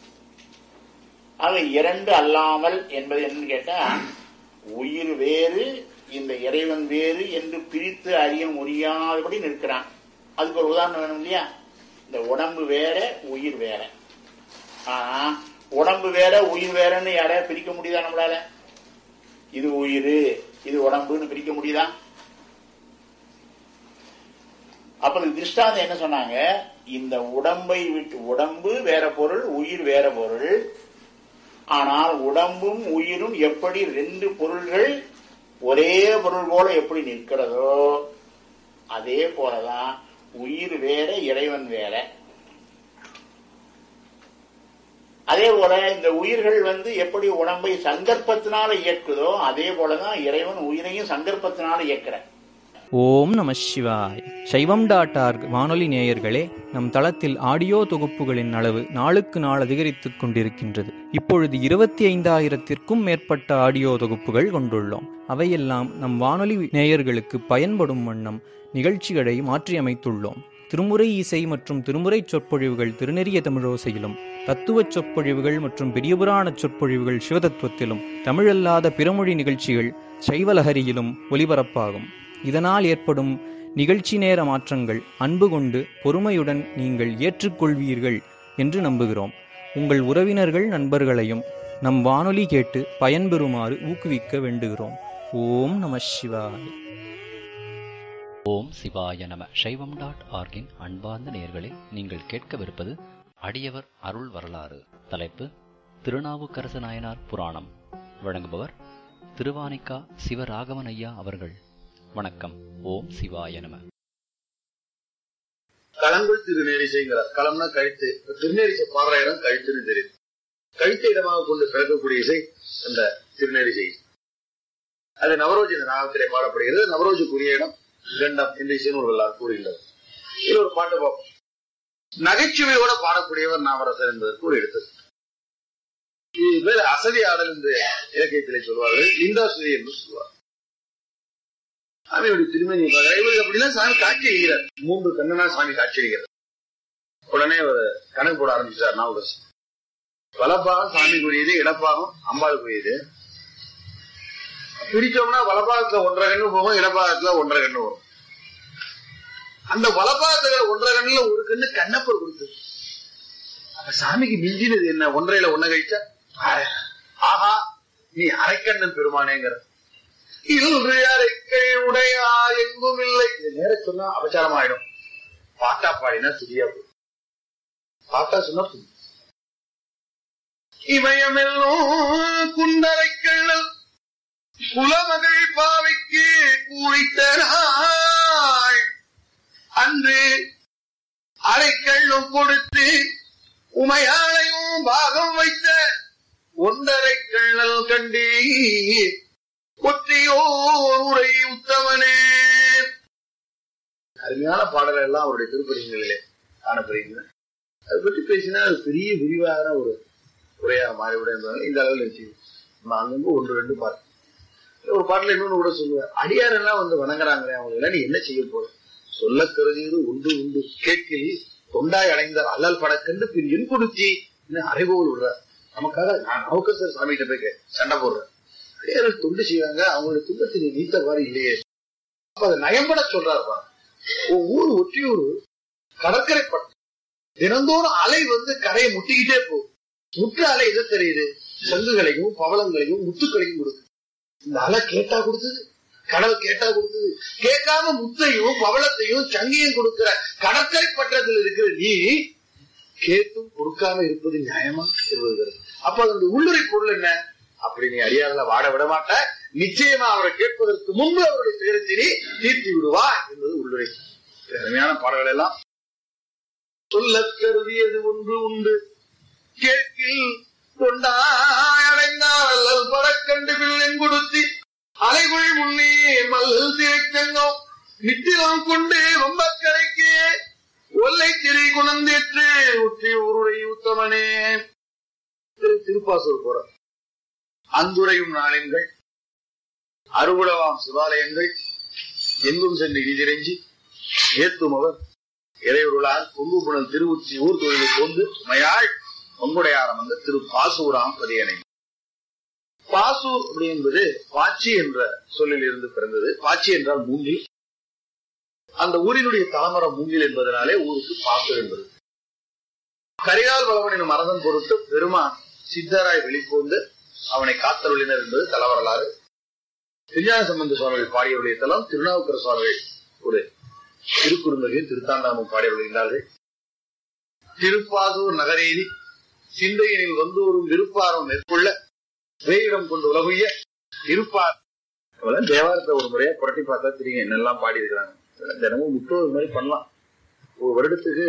ஆக இரண்டு அல்லாமல் என்பது என்னன்னு கேட்டா, உயிர் வேறு இந்த இறைவன் வேறு என்று பிரித்து அறிய முடியாதபடி நிற்கிறான். அதுக்கு ஒரு உதாரணம் வேணும் இல்லையா? இந்த உடம்பு வேற உயிர் வேற. ஆனா உடம்பு வேற உயிர் வேறன்னு யாரையா பிரிக்க முடியுதா நம்மளால? இது உயிர் இது உடம்புன்னு பிரிக்க முடியுதா? அப்புறம் திருஷ்டாந்தம் என்ன சொன்னாங்க? இந்த உடம்பை விட்டு, உடம்பு வேற பொருள் உயிர் வேற பொருள், ஆனால் உடம்பும் உயிரும் எப்படி ரெண்டு பொருள்கள் ஒரே பொருள் போல எப்படி நிற்கிறதோ அதே போலதான் உயிர் வேற இறைவன் வேற. அதே போல இந்த உயிர்கள் வந்து எப்படி உடம்பை சங்கற்பத்தினால இயக்குதோ அதே போலதான் இறைவன் உயிரையும் சங்கற்பத்தினால இயக்குற. ஓம் நம சிவாய். சைவம் டாட் ஆர்க் வானொலி நேயர்களே, நம் தளத்தில் ஆடியோ தொகுப்புகளின் அளவு நாளுக்கு நாள் அதிகரித்துக் கொண்டிருக்கின்றது. இப்பொழுது இருபத்தி ஐந்தாயிரத்திற்கும் மேற்பட்ட ஆடியோ தொகுப்புகள் கொண்டுள்ளோம். அவையெல்லாம் நம் வானொலி நேயர்களுக்கு பயன்படும் வண்ணம் நிகழ்ச்சிகளை மாற்றியமைத்துள்ளோம். திருமுறை இசை மற்றும் திருமுறை சொற்பொழிவுகள் திருநெறிய தமிழோசையிலும், தத்துவச் சொற்பொழிவுகள் மற்றும் பெரியபுராண சொற்பொழிவுகள் சிவதத்துவத்திலும், தமிழல்லாத பிறமொழி நிகழ்ச்சிகள் சைவலஹரியிலும் ஒலிபரப்பாகும். இதனால் ஏற்படும் நிகழ்ச்சி நேர மாற்றங்கள் அன்பு கொண்டு பொறுமையுடன் நீங்கள் ஏற்றுக்கொள்வீர்கள் என்று நம்புகிறோம். உங்கள் உறவினர்கள் நண்பர்களையும் நம் வானொலி கேட்டு பயன்பெறுமாறு ஊக்குவிக்க வேண்டுகிறோம். ஓம் நம சிவாய். ஓம் சிவாய நம. சைவம் டாட் ஆர்கின் அன்பார்ந்த நேயர்களே, நீங்கள் கேட்கவிருப்பது அடியவர் அருள் வரலாறு. தலைப்பு திருநாவுக்கரசு நாயனார் புராணம். வழங்குபவர் திருவானிக்கா சிவராகவன் ஐயா அவர்கள். வணக்கம். ஓம் சிவாய நம. களங்குள் திருநேரிசைங்கிறார். களம்னா கழுத்து. திருநேரிசை பாடுற இடம் கழுத்துன்னு தெரியுது. கழுத்தை இடமாக கொண்டு பிறக்கக்கூடிய இசை அந்த திருநேரிசை. அது நவரோஜின ராகத்திலே பாடப்படுகிறது. நவரோஜுக்குரிய இடம் கண்டம் என்று இசைநூல்களால் கூறுகின்றது. இது ஒரு பாட்டு பார்ப்போம். நகைச்சுவையோட பாடக்கூடியவர் நாவரசர் என்பதற்கு ஒரு எடுத்தது. இது பேர் அசதி ஆடல் என்று இலக்கியத்திலே சொல்வார்கள். லிந்தாசுரி என்று சொல்வார். சாமியுடைய திருமணி அப்படின்னா சாமி காட்சி அளிக்கிறார். மூன்று கண்ணனா சாமி காட்சி அளிக்கிறார். உடனே ஒரு கணக்கு போட ஆரம்பிச்சார் நாவுக்கரசர். வலப்பாகம் சாமிக்குரியது, இடப்பாகம் அம்பாளுக்குரியது. பிரிச்சோம்னா வலப்பாகத்துல ஒன்றரை கண்ணு போகும், இடப்பாகத்துல ஒன்றரை கண்ணு வரும். அந்த வலப்பாகத்துல ஒன்றரை கண்ணுல ஒரு கண்ணு கண்ணப்பர் கொடுத்தது. அப்ப சாமிக்கு மிஞ்சினது என்ன? ஒன்றையில ஒன்ன கழிச்சா ஆஹா நீ அரைக்கண்ணன் பெருமானேங்கிற. இன்று அரைக்கை உடையா எங்கும் இல்லை. நேர சொன்னா அபச்சாரம் ஆயிடும். பாட்டா பாடினா துதியா போடும். பாட்டா சொன்னா துதி. இமயமெல்லாம் குண்டரைக்கண்ணல் குலமகள் பாவைக்கு கூழித்தனாய் அன்று அரைக்கள்ளும் கொடுத்து உமையாளையும் பாகம் வைத்த ஒன்றரை கண்ணல் கண்டே ஒற்றையோரை உத்தமனே. அருமையான பாடல்கள் எல்லாம் அவருடைய திருப்பதிகளிலே காணப்படுகின்றன. அதை பற்றி பேசினா அது பெரிய விரிவான ஒரு உரையாக மாறிவிட என்பதால் இந்த அளவில் வச்சு அங்கங்க ஒன்று ரெண்டு பாட்டு. ஒரு பாட்டுல இன்னொன்னு கூட சொல்லுவேன். அடியார் எல்லாம் வந்து வணங்குறாங்களே, அவங்க எல்லாம் நீ என்ன செய்ய போற? சொல்ல கருதியது உண்டு உண்டு கேட்கில் தொண்டாய் அடைந்தார் அல்லல் படக்கண்டு பின் என் கொடுத்தி அறைபோல் விடுறார். நமக்காக நான் நவுக்கரசர் சாமிகிட்ட போய் சண்டை போடுறேன். அடியார்கள் தொண்டு செய்வாங்க, அவங்களுடைய துன்பத்தை நீ நீத்தவாறு இல்லையே. அப்ப அதை நயம்பட சொல்றாருப்பா. ஊர் ஒற்றியூர் கடற்கரை பட்டம். தினந்தோறும் அலை வந்து கரையை முட்டிக்கிட்டே போகும். முற்று அலை எது தெரியுது? சங்குகளையும் பவளங்களையும் முத்துக்களையும் கொடுக்குது. இந்த அலை கேட்டா கொடுத்தது, கடல் கேட்டா கொடுத்தது. கேட்காம முத்தையும் பவளத்தையும் சங்கையும் கொடுக்கிற கடற்கரை பட்டத்தில் இருக்கிற நீ கேட்டும் கொடுக்காம இருப்பது நியாயமா சொல்லுகிறது. அப்ப அந்த உள்ளுரை பொருள் என்ன? அப்படி நீ அடியார்ல வாட விட மாட்ட, நிச்சயமா அவரை கேட்பதற்கு முன்பு அவருடைய துயரத்தினை தீர்த்தி விடுவா என்பது உள்ளுரை. அருமையான பாடல்கள் எல்லாம் சொல்ல கருதியது ஒன்று உண்டு கேட்கில் கொண்டாய் அடைந்தார் அல்லல் பறக்கண்டு பிள்ளை கொடுத்தி அலைகுள் முன்னே மல்லல் தேக்கங்கோ நித்திலம் கொண்டு ரொம்ப கரைக்கு ஒல்லை திரை குணந்தேற்று உற்றி ஊருடைய உத்தமனே. திருப்பாசூர் போற அந்துரையும் நாளெங்கள் அறுகுளவாம் சிவாலயங்கள் எங்கும் சென்று இடிதிரைஞ்சி ஏத்தும் அவர் இறையுருளால் கொங்கு புனல் திருவுச்சி ஊர் தொழிலை கொண்டு மயாள் பொங்குடையாரம் வந்த திரு பாசூராம் பதியனை. பாசூர் அப்படி என்பது பாச்சி என்ற சொல்லில் இருந்து பிறந்தது. பாச்சி என்றால் மூங்கில். அந்த ஊரினுடைய தாமரம் மூங்கில் என்பதனாலே ஊருக்கு பாசூர் என்பது. கரிகால் பலவனின் மரதம் பொருட்டு பெருமான் சித்தராய் வெளிக்கொண்டு அவனை காத்தருளினர் என்பது தலவரலாறு. திருஞான சம்பந்த சுவாமிகள் பாடியவருடைய தலம். திருநாவுக்கர சுவாமிகள் ஒரு திருக்குறுந்தகையில் திருத்தாண்டாமும் பாடியவர்கள். திருப்பாசூர் நகரேறி சிந்தையினில் வந்தோறும் விருப்பாரம் மேற்கொள்ள வேயிடம் கொண்டு உலகுய இருப்பார். தேவாரத்தை ஒரு முறையா புரட்டி பார்த்தா தெரியும் என்னெல்லாம் பாடி இருக்கிறாங்க. தினமும் முற்றோது மாதிரி பண்ணலாம். ஒரு வருடத்துக்கு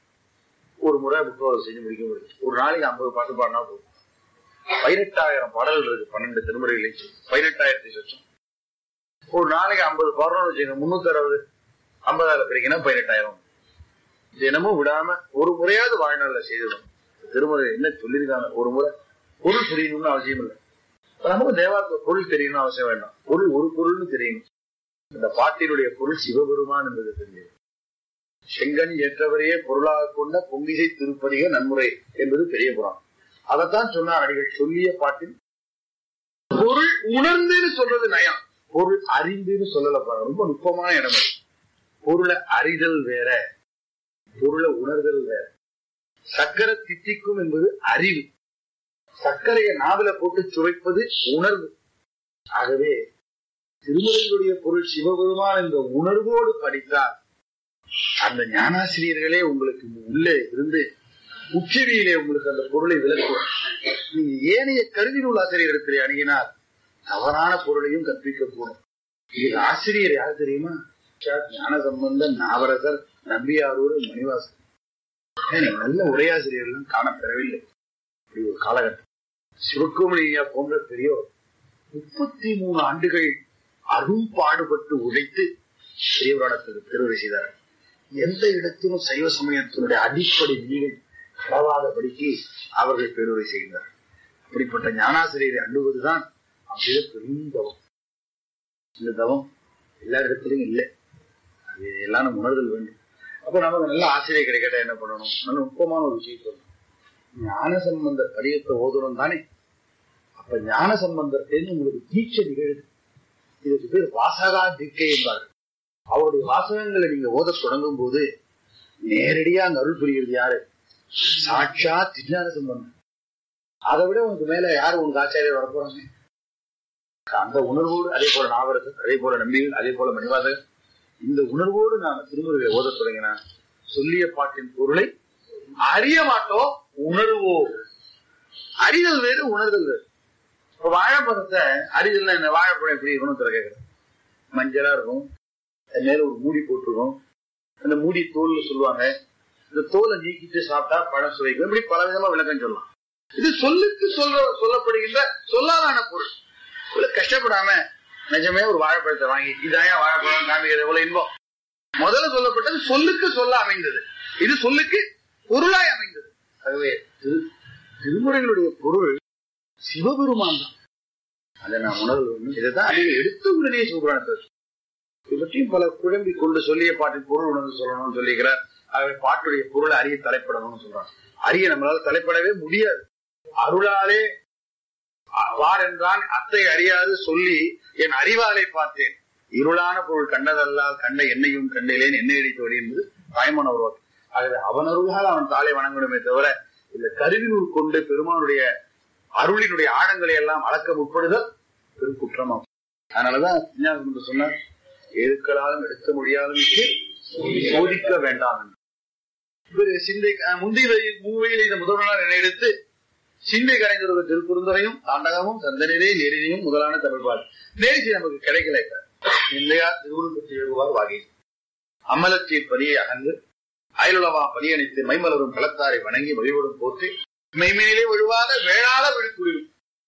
ஒரு முறை முற்றோது செஞ்சு முடிக்க முடியும். ஒரு நாளைக்கு ஐம்பது பாட்டு பாடினா போதும். பதினெட்டாயிரம் பாடல்கள் இருக்கு. பன்னெண்டு திருமுறைகளை பதினெட்டாயிரத்தி சொச்சம். ஒரு நாளைக்கு ஐம்பது பாடணும் வச்சுங்க. முன்னூத்தி அறுபது ஐம்பதாயிரம் பிரிக்கினா பதினெட்டாயிரம். தினமும் விடாம ஒரு முறையாவது வாழ்நாள்ல செய்திடும். திருமுறை என்ன சொல்லியிருக்காங்க ஒரு முறை பொருள் தெரியணும்னு அவசியம் இல்லை. நமக்கு தேவாரத்துல பொருள் தெரியணும்னு அவசியம் வேண்டாம். பொருள் ஒரு பொருள்னு தெரியணும். இந்த பாட்டினுடைய பொருள் சிவபெருமான் என்பது தெரிஞ்சது. செங்கன் ஏற்றவரையே பொருளாக கொண்ட பொங்கிசை திருப்பதிக நன்முறை என்பது பெரிய புராணம். அதைத்தான் சொன்னார் அடிகள். சொல்லிய பாட்டில் பொருள் உணர்ந்துன்னு சொல்றது நயம், பொருள் அறிந்துன்னு சொல்லல. ரொம்ப நுட்பமான இடம். பொருளை அறிதல் வேற, பொருளை உணர்தல் வேற. சக்கரை தித்திக்கும் என்பது அறிவு. சர்க்கரையை நாவில போட்டு சுவைப்பது உணர்வு. ஆகவே திருமுறைகளுடைய பொருள் சிவபெருமான் என்ற உணர்வோடு படித்தால் அந்த ஞானாசிரியர்களே உங்களுக்கு உள்ளே இருந்து உச்சவியிலே உங்களுக்கு அந்த பொருளை விளக்குவார். நீங்க ஏனைய கருவி நூல் ஆசிரியரிடத்திலே அணுகினால் தவறான பொருளையும் கற்பிக்கக்கூடும். இது ஆசிரியர் யார் தெரியுமா? ஞான சம்பந்தன், நாவரசர், நம்பியாரூர், மணிவாசன். நல்ல உரையாசிரியர்களும் காணப்பெறவில்லை. இப்படி ஒரு காலகட்டம். சிவக்குமரியா போன்ற பெரியோர் முப்பத்தி மூணு ஆண்டுகள் அரும் பாடுபட்டு உழைத்து பெரியவராடத்துக்கு பெருவரை செய்தார்கள். எந்த இடத்திலும் சைவ சமயத்தினுடைய அடிப்படை நீங்கள் பரவாதபடிக்கு அவர்கள் பெருவரை செய்கிறார்கள். அப்படிப்பட்ட ஞானாசிரியரை அண்டுவதுதான் அப்படியே பெரும் தவம். இந்த தவம் எல்லா இடத்திலும் இல்லை. அது எல்லாம் நம்ம உணர்தல் வேண்டும். அப்ப நமக்கு நல்ல ஆசிரியர் கிடைக்கட்ட என்ன பண்ணணும்? நல்ல நுட்பமான ஒரு விஷயம் சொல்லணும். ஞான சம்பந்தர் படியத்தை ஓதணும் தானே. அப்ப ஞான சம்பந்தர்கிட்ட உங்களுக்கு தீட்சை நிகழுது. இதுக்கு பேர் வாசகா தீட்சை என்பார்கள். அவருடைய வாசகங்களை நீங்க ஓத தொடங்கும் போது நேரடியா அங்க அருள் புரிகிறது யாரு? சாட்சா திருஞான சம்பந்தம். அதை விட உனக்கு மேல யாரு உனக்கு ஆச்சாரியர் வரப்போறாங்க? அந்த உணர்வோடு, அதே போல நாவரசர், அதே போல நம்பிகள், அதே போல மணிவாசகர், இந்த உணர்வோடு நாம திருமுறைகளை ஓத தொடங்கினா சொல்லிய பாட்டின் பொருளை அறிய மாட்டோம், உணர்வோம். அறிதல் வேறு, உணர்தல் வேறு. இப்ப வாழைப்பழத்தை அறிதல் என்ன? வாழைப்பழம் எப்படி இருக்கணும் கேட்கிறேன். மஞ்சளா இருக்கும், அது மேல ஒரு மூடி போட்டிருக்கும். அந்த மூடி தோல் சொல்லுவாங்க. இந்த தோலை நீக்கிட்டு சாப்பிட்டா பழம் சுவைக்கும். இப்படி பல விதமா விளக்கம் சொல்லலாம். இது சொல்லுக்கு சொல்ல சொல்லப்படுகின்ற சொல்லாதான பொருள். கஷ்டப்படாம நிஜமே ஒரு வாழைப்பழத்தை வாங்கி இதாயா வாழைப்பழம் காமிக்கிறது எவ்வளவு இன்பம். முதல்ல சொல்லப்பட்டது சொல்லுக்கு சொல்ல அமைந்தது. இது சொல்லுக்கு பொருளாய் அமைந்தது. ஆகவே திருமுறைகளுடைய பொருள் சிவபெருமான் தான். அதை நான் உணர்வு வேண்டும். இதைதான் அதிக எடுத்த உடனே சிவபுராணத்தை இவற்றையும் பல குழம்பி கொண்டு சொல்லிய பாட்டின் பொருள் உணர்ந்து சொல்லணும்னு சொல்லிக்கிறார். ஆகவே பாட்டுடைய பொருளை அறிய தலைப்படணும்னு சொல்றாங்க. அறிய நம்மளால தலைப்படவே முடியாது. அருளாலே வார் என்றான் அத்தை அறியாது சொல்லி என் அறிவாலை பார்த்தேன். இருளான பொருள் கண்டதல்லால் கண்ட என்னையும் கண்டேன் என்ன இடித்தோடி என்பது தாய்மான உருவாக்கு. ஆகவே அவன் அருளால் அவன் தாளை வணங்கணுமே தவிர இந்த கருவினூர் கொண்டு பெருமானுடைய அருளினுடைய ஆழங்களை எல்லாம் அளக்க முற்படுதல் பெரும் குற்றமாகும். அதனாலதான் சொன்னார், எதுக்களாலும் எடுக்க முடியாத சோதிக்க வேண்டாம். சிந்தை முந்தைய மூவையில் இந்த முதல்வனார் என எடுத்து சிந்தை கரைந்தொரு திருக்குறுந்தரையும் தாண்டகமும் சந்தனரே நெறினையும் முதலான தமிழ்பாடு நேரிசி நமக்கு கிடைக்கல. இல்லையா திருவுருள் எழுவார் வாகி அம்மலத்தை பணியை அகன்று அயலுளவா பணியணித்து மைமலரும் களத்தாரை வணங்கி வழிபடும் போற்றி மெய்மையிலே ஒழுவாத வேளாளர் விழுக்குறியும்.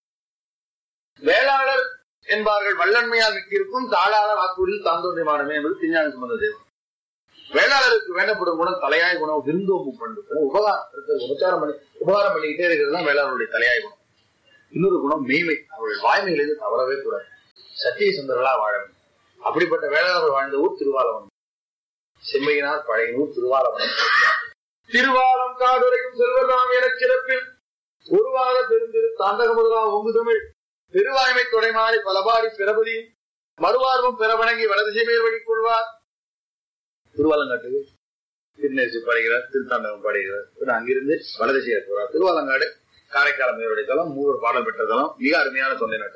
வேளாளர் என்பார்கள் வல்லன்மையால் மிக்கிருக்கும் தாளாளர் வாக்குறுதியில் தாந்தோன்றிய மாடமே என்பது திருஞான சம்பந்த தேவன். வேளாளருக்கு வேண்டப்படும் குணம் தலையாய குணம் விருந்தோம்பு பண்பு. உபகாரம் உபச்சாரம் பண்ணி உபகாரம் பண்ணிக்கிட்டே இருக்கிறது தான் வேளாளருடைய தலையாய குணம். இன்னொரு குணம் மெய்மை. அவருடைய வாய்மையிலிருந்து தவறவே கூடாது. சத்திய சுந்தரலா வாழ வேண்டும். அப்படிப்பட்ட வேளாளர்கள் வாழ்ந்த ஊர் திருவாலவனம். செம்மையினார் பழைய ஊர் திருவாலவனம். திருவாலம் காடுரையும் செல்வதாம் என சிறப்பில் ஒருவாத பெருந்திரு தாண்டக முதலாம் ஒங்கு தமிழ் பெருவாய்மை தொடைமாறி பலபாடி பிறபதி மறுவார்வம் பெற வணங்கி வலதிசை மேல் வழி கொள்வார். திருவாலங்காட்டுக்கு திருநேசி பாடுகிறார், திருத்தாண்டகம் பாடுகிறார். அங்கிருந்து வலதிசையா போறார். திருவாலங்காடு காரைக்கால மேலுடைய தலம், மூவர் பாடல் பெற்ற தலம், மிக அருமையான தொண்டை நாட்டு.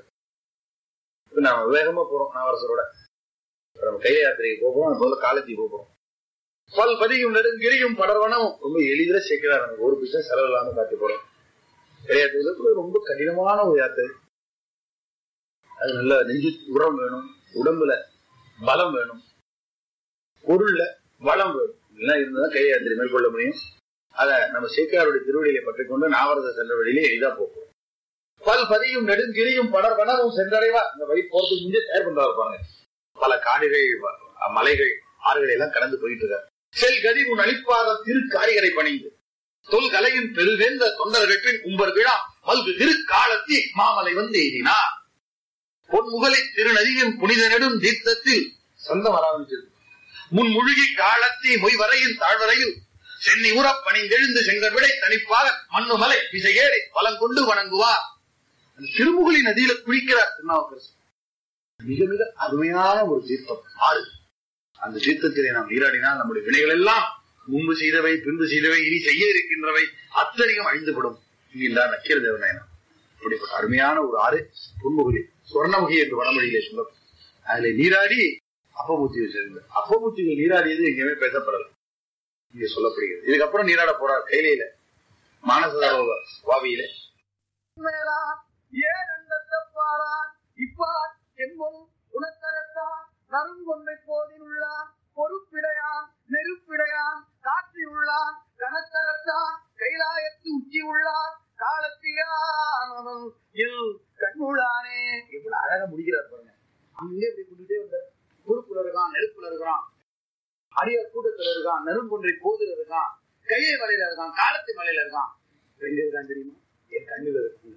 நாம வேகமா போறோம் நாவரசரோட. நம்ம கைல யாத்திரைக்கு போகிறோம், முதல்ல காலத்துக்கு போகிறோம். பல் பதியும் நெடுங்கிரியும் படர்வனம் ரொம்ப எளிதில சேர்க்கிறார். நமக்கு ஒரு பிசை செலவு இல்லாம காட்டி போறோம். கையாத்திரை ரொம்ப கடினமான ஒரு யாத்திரை. அது நல்ல நெஞ்சு உரம் வேணும், உடம்புல பலம் வேணும், பொருள்ல வளம் வேணும். இதெல்லாம் இருந்தாதான் கை யாத்திரை மேற்கொள்ள முடியும். அத நம்ம சேக்கியாருடைய திருவடியை பற்றிக் கொண்டு நாவரச சென்ற வழியிலே எளிதா போகிறோம். பல் பதியும் நெடுங்கிரியும் படர்வனமும் சென்றடைவா. இந்த வழி போறதுக்கு முன்னே தயார் பண்றா இருப்பாங்க. பல காடுகள், மலைகள், ஆறுகளை எல்லாம் கடந்து போயிட்டு இருக்காரு. செல் கதி உன் அளிப்பாத திரு காரிகரை பணிந்து தொல் கலையின் பெருவேந்த தொண்டர்கள் உம்பர் விழா மல்கு திரு காலத்தி மாமலை வந்து எய்தினார். பொன்முகலை திருநதியின் புனித நெடும் தீர்த்தத்தில் சொந்தம் ஆரம்பிச்சது. முன் முழுகி காலத்தி மொய் வரையின் தாழ்வரையில் சென்னி உற பணிந்தெழுந்து செங்கல் விடை தனிப்பாக மண்ணுமலை விசையேறி பலம் கொண்டு வணங்குவார். திருமுகலி நதியில குளிக்கிறார் திருநாவுக்கரசு. மிக மிக அருமையான ஒரு தீர்த்தம் ஆறு. அந்த தீர்த்தத்திலே நாம் நீராடினால் நம்முடைய வினைகள் எல்லாம் முன்பு செய்தவை, பின்பு செய்தவை, இனி செய்ய இருக்கின்றவை அத்தனையும் அழிந்துவிடும். இங்கில்லா நக்கீர தேவநாயனம். இப்படிப்பட்ட அருமையான ஒரு ஆறு பொன்முகலி, சொர்ணமுகி என்று வடமொழியிலே சொல்லும். அதுல நீராடி அப்பமூச்சிகள் சேர்ந்த அப்பமூச்சிகள் நீராடியது எங்கேயுமே பேசப்படல, இங்க சொல்லப்படுகிறது. இதுக்கப்புறம் நீராட போறார் கையில மானசரோவ வாவியில. ஏன் அண்டத்தப்பாரான் இப்பார் எங்கும் உணத்தகத்தான் நறுங்கொன்றை போதில் உள்ளான் பொறுப்பிடையான் நெருப்பிடையான் காற்றில் உள்ளான் கனத்தகத்தான் கைலாயத்து உச்சி உள்ளான் காலத்தியான் கண்ணுள்ளானே. எவ்வளவு அழகா முடிக்கிறார் பாருங்க. அங்கே இப்படி கூட்டிட்டே வந்த பொறுப்புல இருக்கான், நெருப்புல இருக்கான், அடியார் கூட்டத்துல இருக்கான், நெருங்கொன்றை போதில் இருக்கான், கையை மலையில இருக்கான், காலத்து மலையில இருக்கான். எங்க இருக்கான் தெரியுமா? என் கண்ணில் இருக்கு.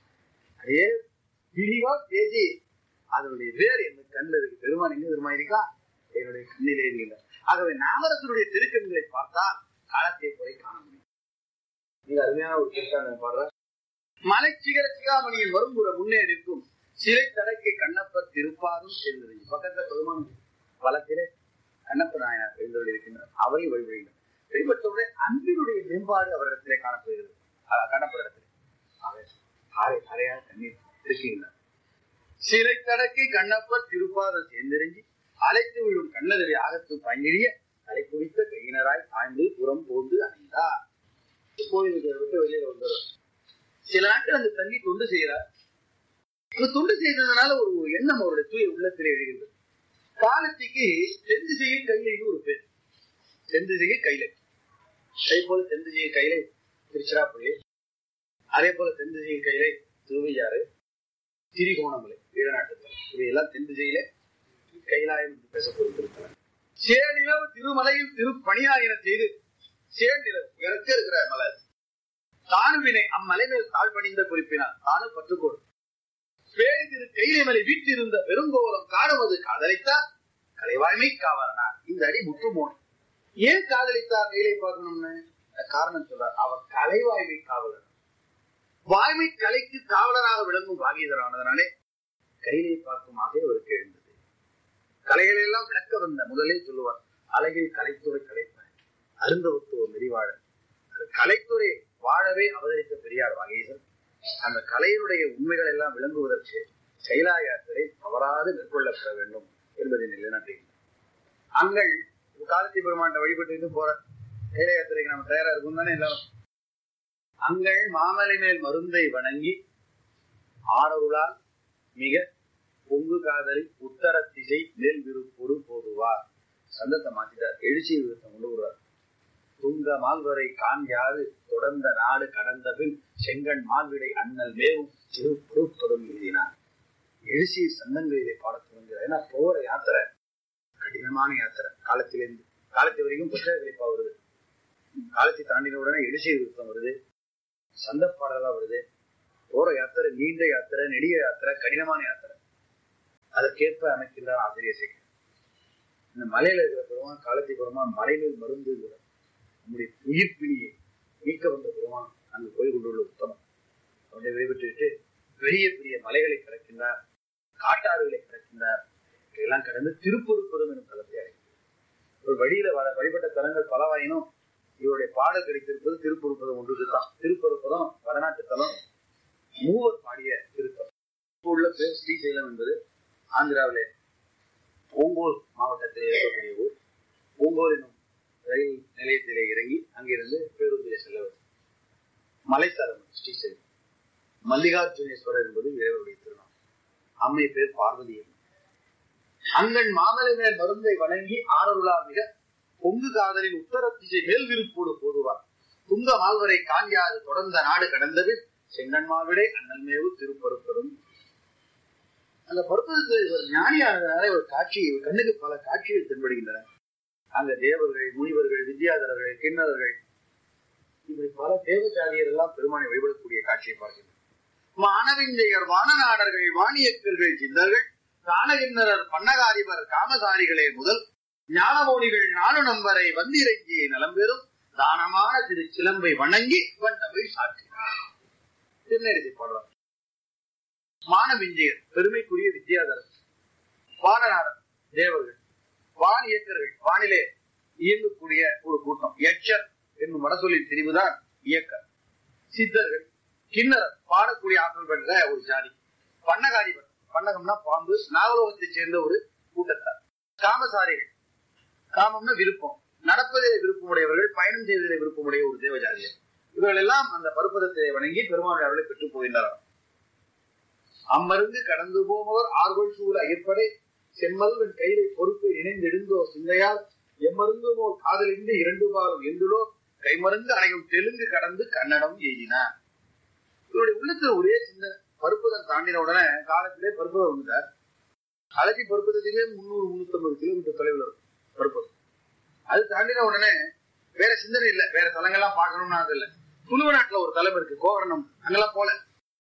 அதே விரிவா பேசி அதனுடைய வேறு என் கண்ணில் இருக்கு. பெருமான் எங்க பெருமா இருக்கா? என்னுடைய கண்ணிலே இல்லை. ஆகவே நாமரசனுடைய திருக்கண்களை பார்த்தால் காலத்தை குறை காண முடியும். மிக அருமையான ஒரு திருக்கான பாடுற. மலை சிகர சிகாமணியின் வரும்புற முன்னே இருக்கும் சிறை தடக்கை கண்ணப்பர் திருப்பாரும் சேர்ந்தது. பக்கத்துல பெருமான் வளத்திலே கண்ணப்ப நாயனார் எழுந்தோடு இருக்கின்றார். அவை வழிபடுகின்றனர். வெளிப்பட்டவுடைய அன்பினுடைய மேம்பாடு அவரிடத்திலே காணப்படுகிறது. கண்ணப்பர் இடத்திலே அவை அறையாக தண்ணீர் இருக்கின்றனர். சிலை தடக்கை கண்ணப்பர் திருப்பாதம் சேர்ந்தெறிஞ்சி அழைத்து விடும் கண்ணதடி ஆகத்து பங்கிழிய அலை குறித்த கையினராய் ஆய்ந்து புறம் போந்து அணைந்தார். கோயிலுக்கு விட்டு வெளியில வந்துடும். சில நாட்கள் அந்த தங்கி தொண்டு செய்கிறார். தொண்டு செய்ததுனால ஒரு எண்ணம் அவருடைய தூய உள்ளத்திலே எழுகின்றது. காலத்திக்கு தென்திசையில் கைலைக்கு ஒரு பேர். தென்திசையில் கைலை, அதே போல தென்திசையில் கைலை திருச்சிராப்பள்ளி, அதே போல தென்திசையில் கைலை திருவையாறு, திரிகோணமலை, ஈழநாட்டுத்தல், இவையெல்லாம் தென்திசையிலே கைலாயம் என்று பேசப்பட்டிருக்கிறார். சேநிலவு திருமலையில் திருப்பணியாயின செய்து சேநிலவு இறக்க இருக்கிற மலர் தானுவினை அம்மலை மேல் தாழ்பணிந்த குறிப்பினார். தானு பற்றுக்கோடு பேரி திரு கைலை மலை வீட்டிருந்த பெருங்கோலம் காணுவது காதலித்தார் கலைவாய்மை காவலனார். இந்த அடி முற்றுமோன். ஏன் காதலித்தார் கைலை பார்க்கணும்னு காரணம் சொல்றார். அவர் கலைவாய்மை காவலர், வாய்மை கலைக்கு காவலராக விளங்கும் பாகீதரானதனாலே கைலை பார்க்கும் ஆசை அவருக்கு எழுந்தது. கலைகளை எல்லாம் விளக்க வந்த முதலே சொல்லுவார், அழகில் கலைத்துறை கலைப்பார் அருந்தவத்துவம் நெறிவாழர். கலைத்துறை வாழவே அவதரித்த பெரியார் வாகீசர் அந்த கலையினுடைய உண்மைகள் எல்லாம் விளங்குவதற்கு கைலா யாத்திரை தவறாது மேற்கொள்ளப்பட வேண்டும் என்பதை நிலைநாட்டுகின்றனர். அங்கள் காலத்தி பெருமாண்ட வழிபட்டு போற கைலா யாத்திரைக்கு நம்ம தயாரா இருக்கும் தானே எல்லாரும். அங்கள் மாமலை மேல் மருந்தை வணங்கி ஆடருளால் மிக பொங்கு காதலி உத்தர திசை மேல் விருப்பொரு போதுவார். சந்தத்தை மாற்றிட்டார், எழுச்சி விருத்தம் கொண்டு வருவார். துங்க மால்வரை காண்யாது தொடர்ந்த நாடு கடந்த பின் செங்கண் மால்விடை அண்ணல் மேவும் சிறு பொருட்படும் எழுதினார். எழுச்சி சந்தங்களிலே பாட துவங்குகிறார். ஏன்னா போற யாத்திரை கடினமான யாத்திரை. காலத்திலிருந்து காலத்தை வரைக்கும் புத்தக கழிப்பா வருது. காலத்தை தாண்டின உடனே எழுச்சி விருத்தம் வருது, சந்த பாடலா வருது. போற யாத்திரை நீண்ட யாத்திரை, நெடிய யாத்திரை, கடினமான யாத்திரை. அதற்கேற்ப அமைக்கின்றார் ஆசிரியர் சேகர். இந்த மலையில இருக்கிற பெருமான் காலத்தை பெருமான் மலையில் மருந்து நம்முடைய உயிர் பிணியை நீக்க வந்த பெருமான் அங்கு போய் கொண்டுள்ள உத்தமம். அவனை விடைபெற்றுவிட்டு பெரிய பெரிய மலைகளை கடக்கின்றார், காட்டாறுகளை கடக்கின்றார். இதெல்லாம் கடந்து திருப்பொருப்பதும் எனும் தலத்தை அடைக்கிறார். ஒரு வழியில வழிபட்ட தலங்கள் பலவாயினும் இவருடைய பாடல் கிடைத்திருப்பது திருப்பொருப்பதம் ஒன்றுதான். திருப்பொருப்பதம் வடநாட்டு தலம், மூவர் பாடிய திருத்தலம். இப்போ உள்ள பேர் ஸ்ரீசைலம் என்பது ஆந்திராவிலே ஓங்கோல் மாவட்டத்தில் இருக்கக்கூடிய ஊர். ஓங்கோல் என்னும் ரயில் நிலையத்திலே இறங்கி அங்கிருந்து பேருந்திலே செல்லவது. மலைத்தலம் ஸ்ரீசைலம். மல்லிகார்ஜுனேஸ்வரர் என்பது இறைவருடைய திருநாள். அம்மை பேர் பார்வதி. அங்கன் மாமலை மேல் மருந்தை வணங்கி ஆரருளார் மிக பொங்கு காதலின் உத்தரத்திசை மேல் விருப்போடு போதுவார். துங்க மால்வரை காண்யாது தொடர்ந்த நாடு கடந்தது செங்கன் மால்விடை அண்ணல் மேவு திருப்பருப்பரும். அந்த பருப்பதத்தில் ஒரு ஞானியானதால ஒரு காட்சி, கண்ணுக்கு பல காட்சிகள் தென்படுகின்றன. அங்க தேவர்கள், முனிவர்கள், வித்யாதரர்கள், கிண்ணறர்கள், இப்படி பல தேவச்சாரியர் எல்லாம் பெருமானை வழிபடக்கூடிய காட்சியை பார்க்கின்றனர். மானவிஞ்சையர், வானநாடர்கள், வாணியக்கல்கள், சிந்தர்கள், காணகிண்ணரர், பன்னகாதிபர், காமசாரிகளே முதல் ஞானமோனிகள் நானு நம்பரை வந்திறங்கிய நலம்பெறும் தானமான திரு சிலம்பை வணங்கி வண்டமை சாற்றினார். திருநெறிசை பாடலாம். மானவிஞ்சையர் பெருமைக்குரிய வித்யாதரர், வானநாடர் தேவர்கள், வான் இயக்கர்கள் வானிலே இயங்கக்கூடிய ஒரு கூட்டம். யட்சர் என்னும் வடசொல்லின் பிரிவுதான் இயக்கர். சித்தர்கள், கிண்ணறர் பாடக்கூடிய ஆற்றல் பெற்ற ஒரு ஜாதி. பன்னகாதிபர், பன்னகம்னா பாம்பு, நாகலோகத்தை சேர்ந்த ஒரு கூட்டத்தார். காமசாரிகள், காமம்னா விருப்பம், நடப்பதிலே விருப்பமுடையவர்கள், பயணம் செய்வதிலே விருப்பமுடைய ஒரு தேவஜாதியர். இவர்கள் எல்லாம் அந்த பருப்பதத்தை வணங்கி பெருமானுடைய அவர்களை பெற்றுப் போகின்றனர். அம்மருந்து கடந்து போமவர் ஆர்கொள் சூழ ஐயப்படை செம்மல்வன் கையிலை பொறுப்பை இணைந்தெடுந்தோ சிந்தையால் எம்மருந்துமோ காதலின்றி இரண்டு பாலும் எந்துளோ கைமருந்து அணையும் தெலுங்கு கடந்து கன்னடம் எய்தினார். இவருடைய உள்ளத்துல ஒரே சிந்தனை. பருப்பதம் தாண்டின உடனே காலத்திலே பருப்பதம் வந்துட்டார். அலட்சி பருப்பதத்திலே முன்னூறு முன்னூத்தி ஐம்பது கிலோமீட்டர் தொலைவில் இருக்கும் பருப்பதம். அது தாண்டின உடனே வேற சிந்தனை இல்லை, வேற தலங்கள்லாம் பார்க்கணும்னு அது இல்லை. துளுவ நாட்டுல ஒரு தலம் இருக்கு கோகர்ணம், அங்கெல்லாம் போல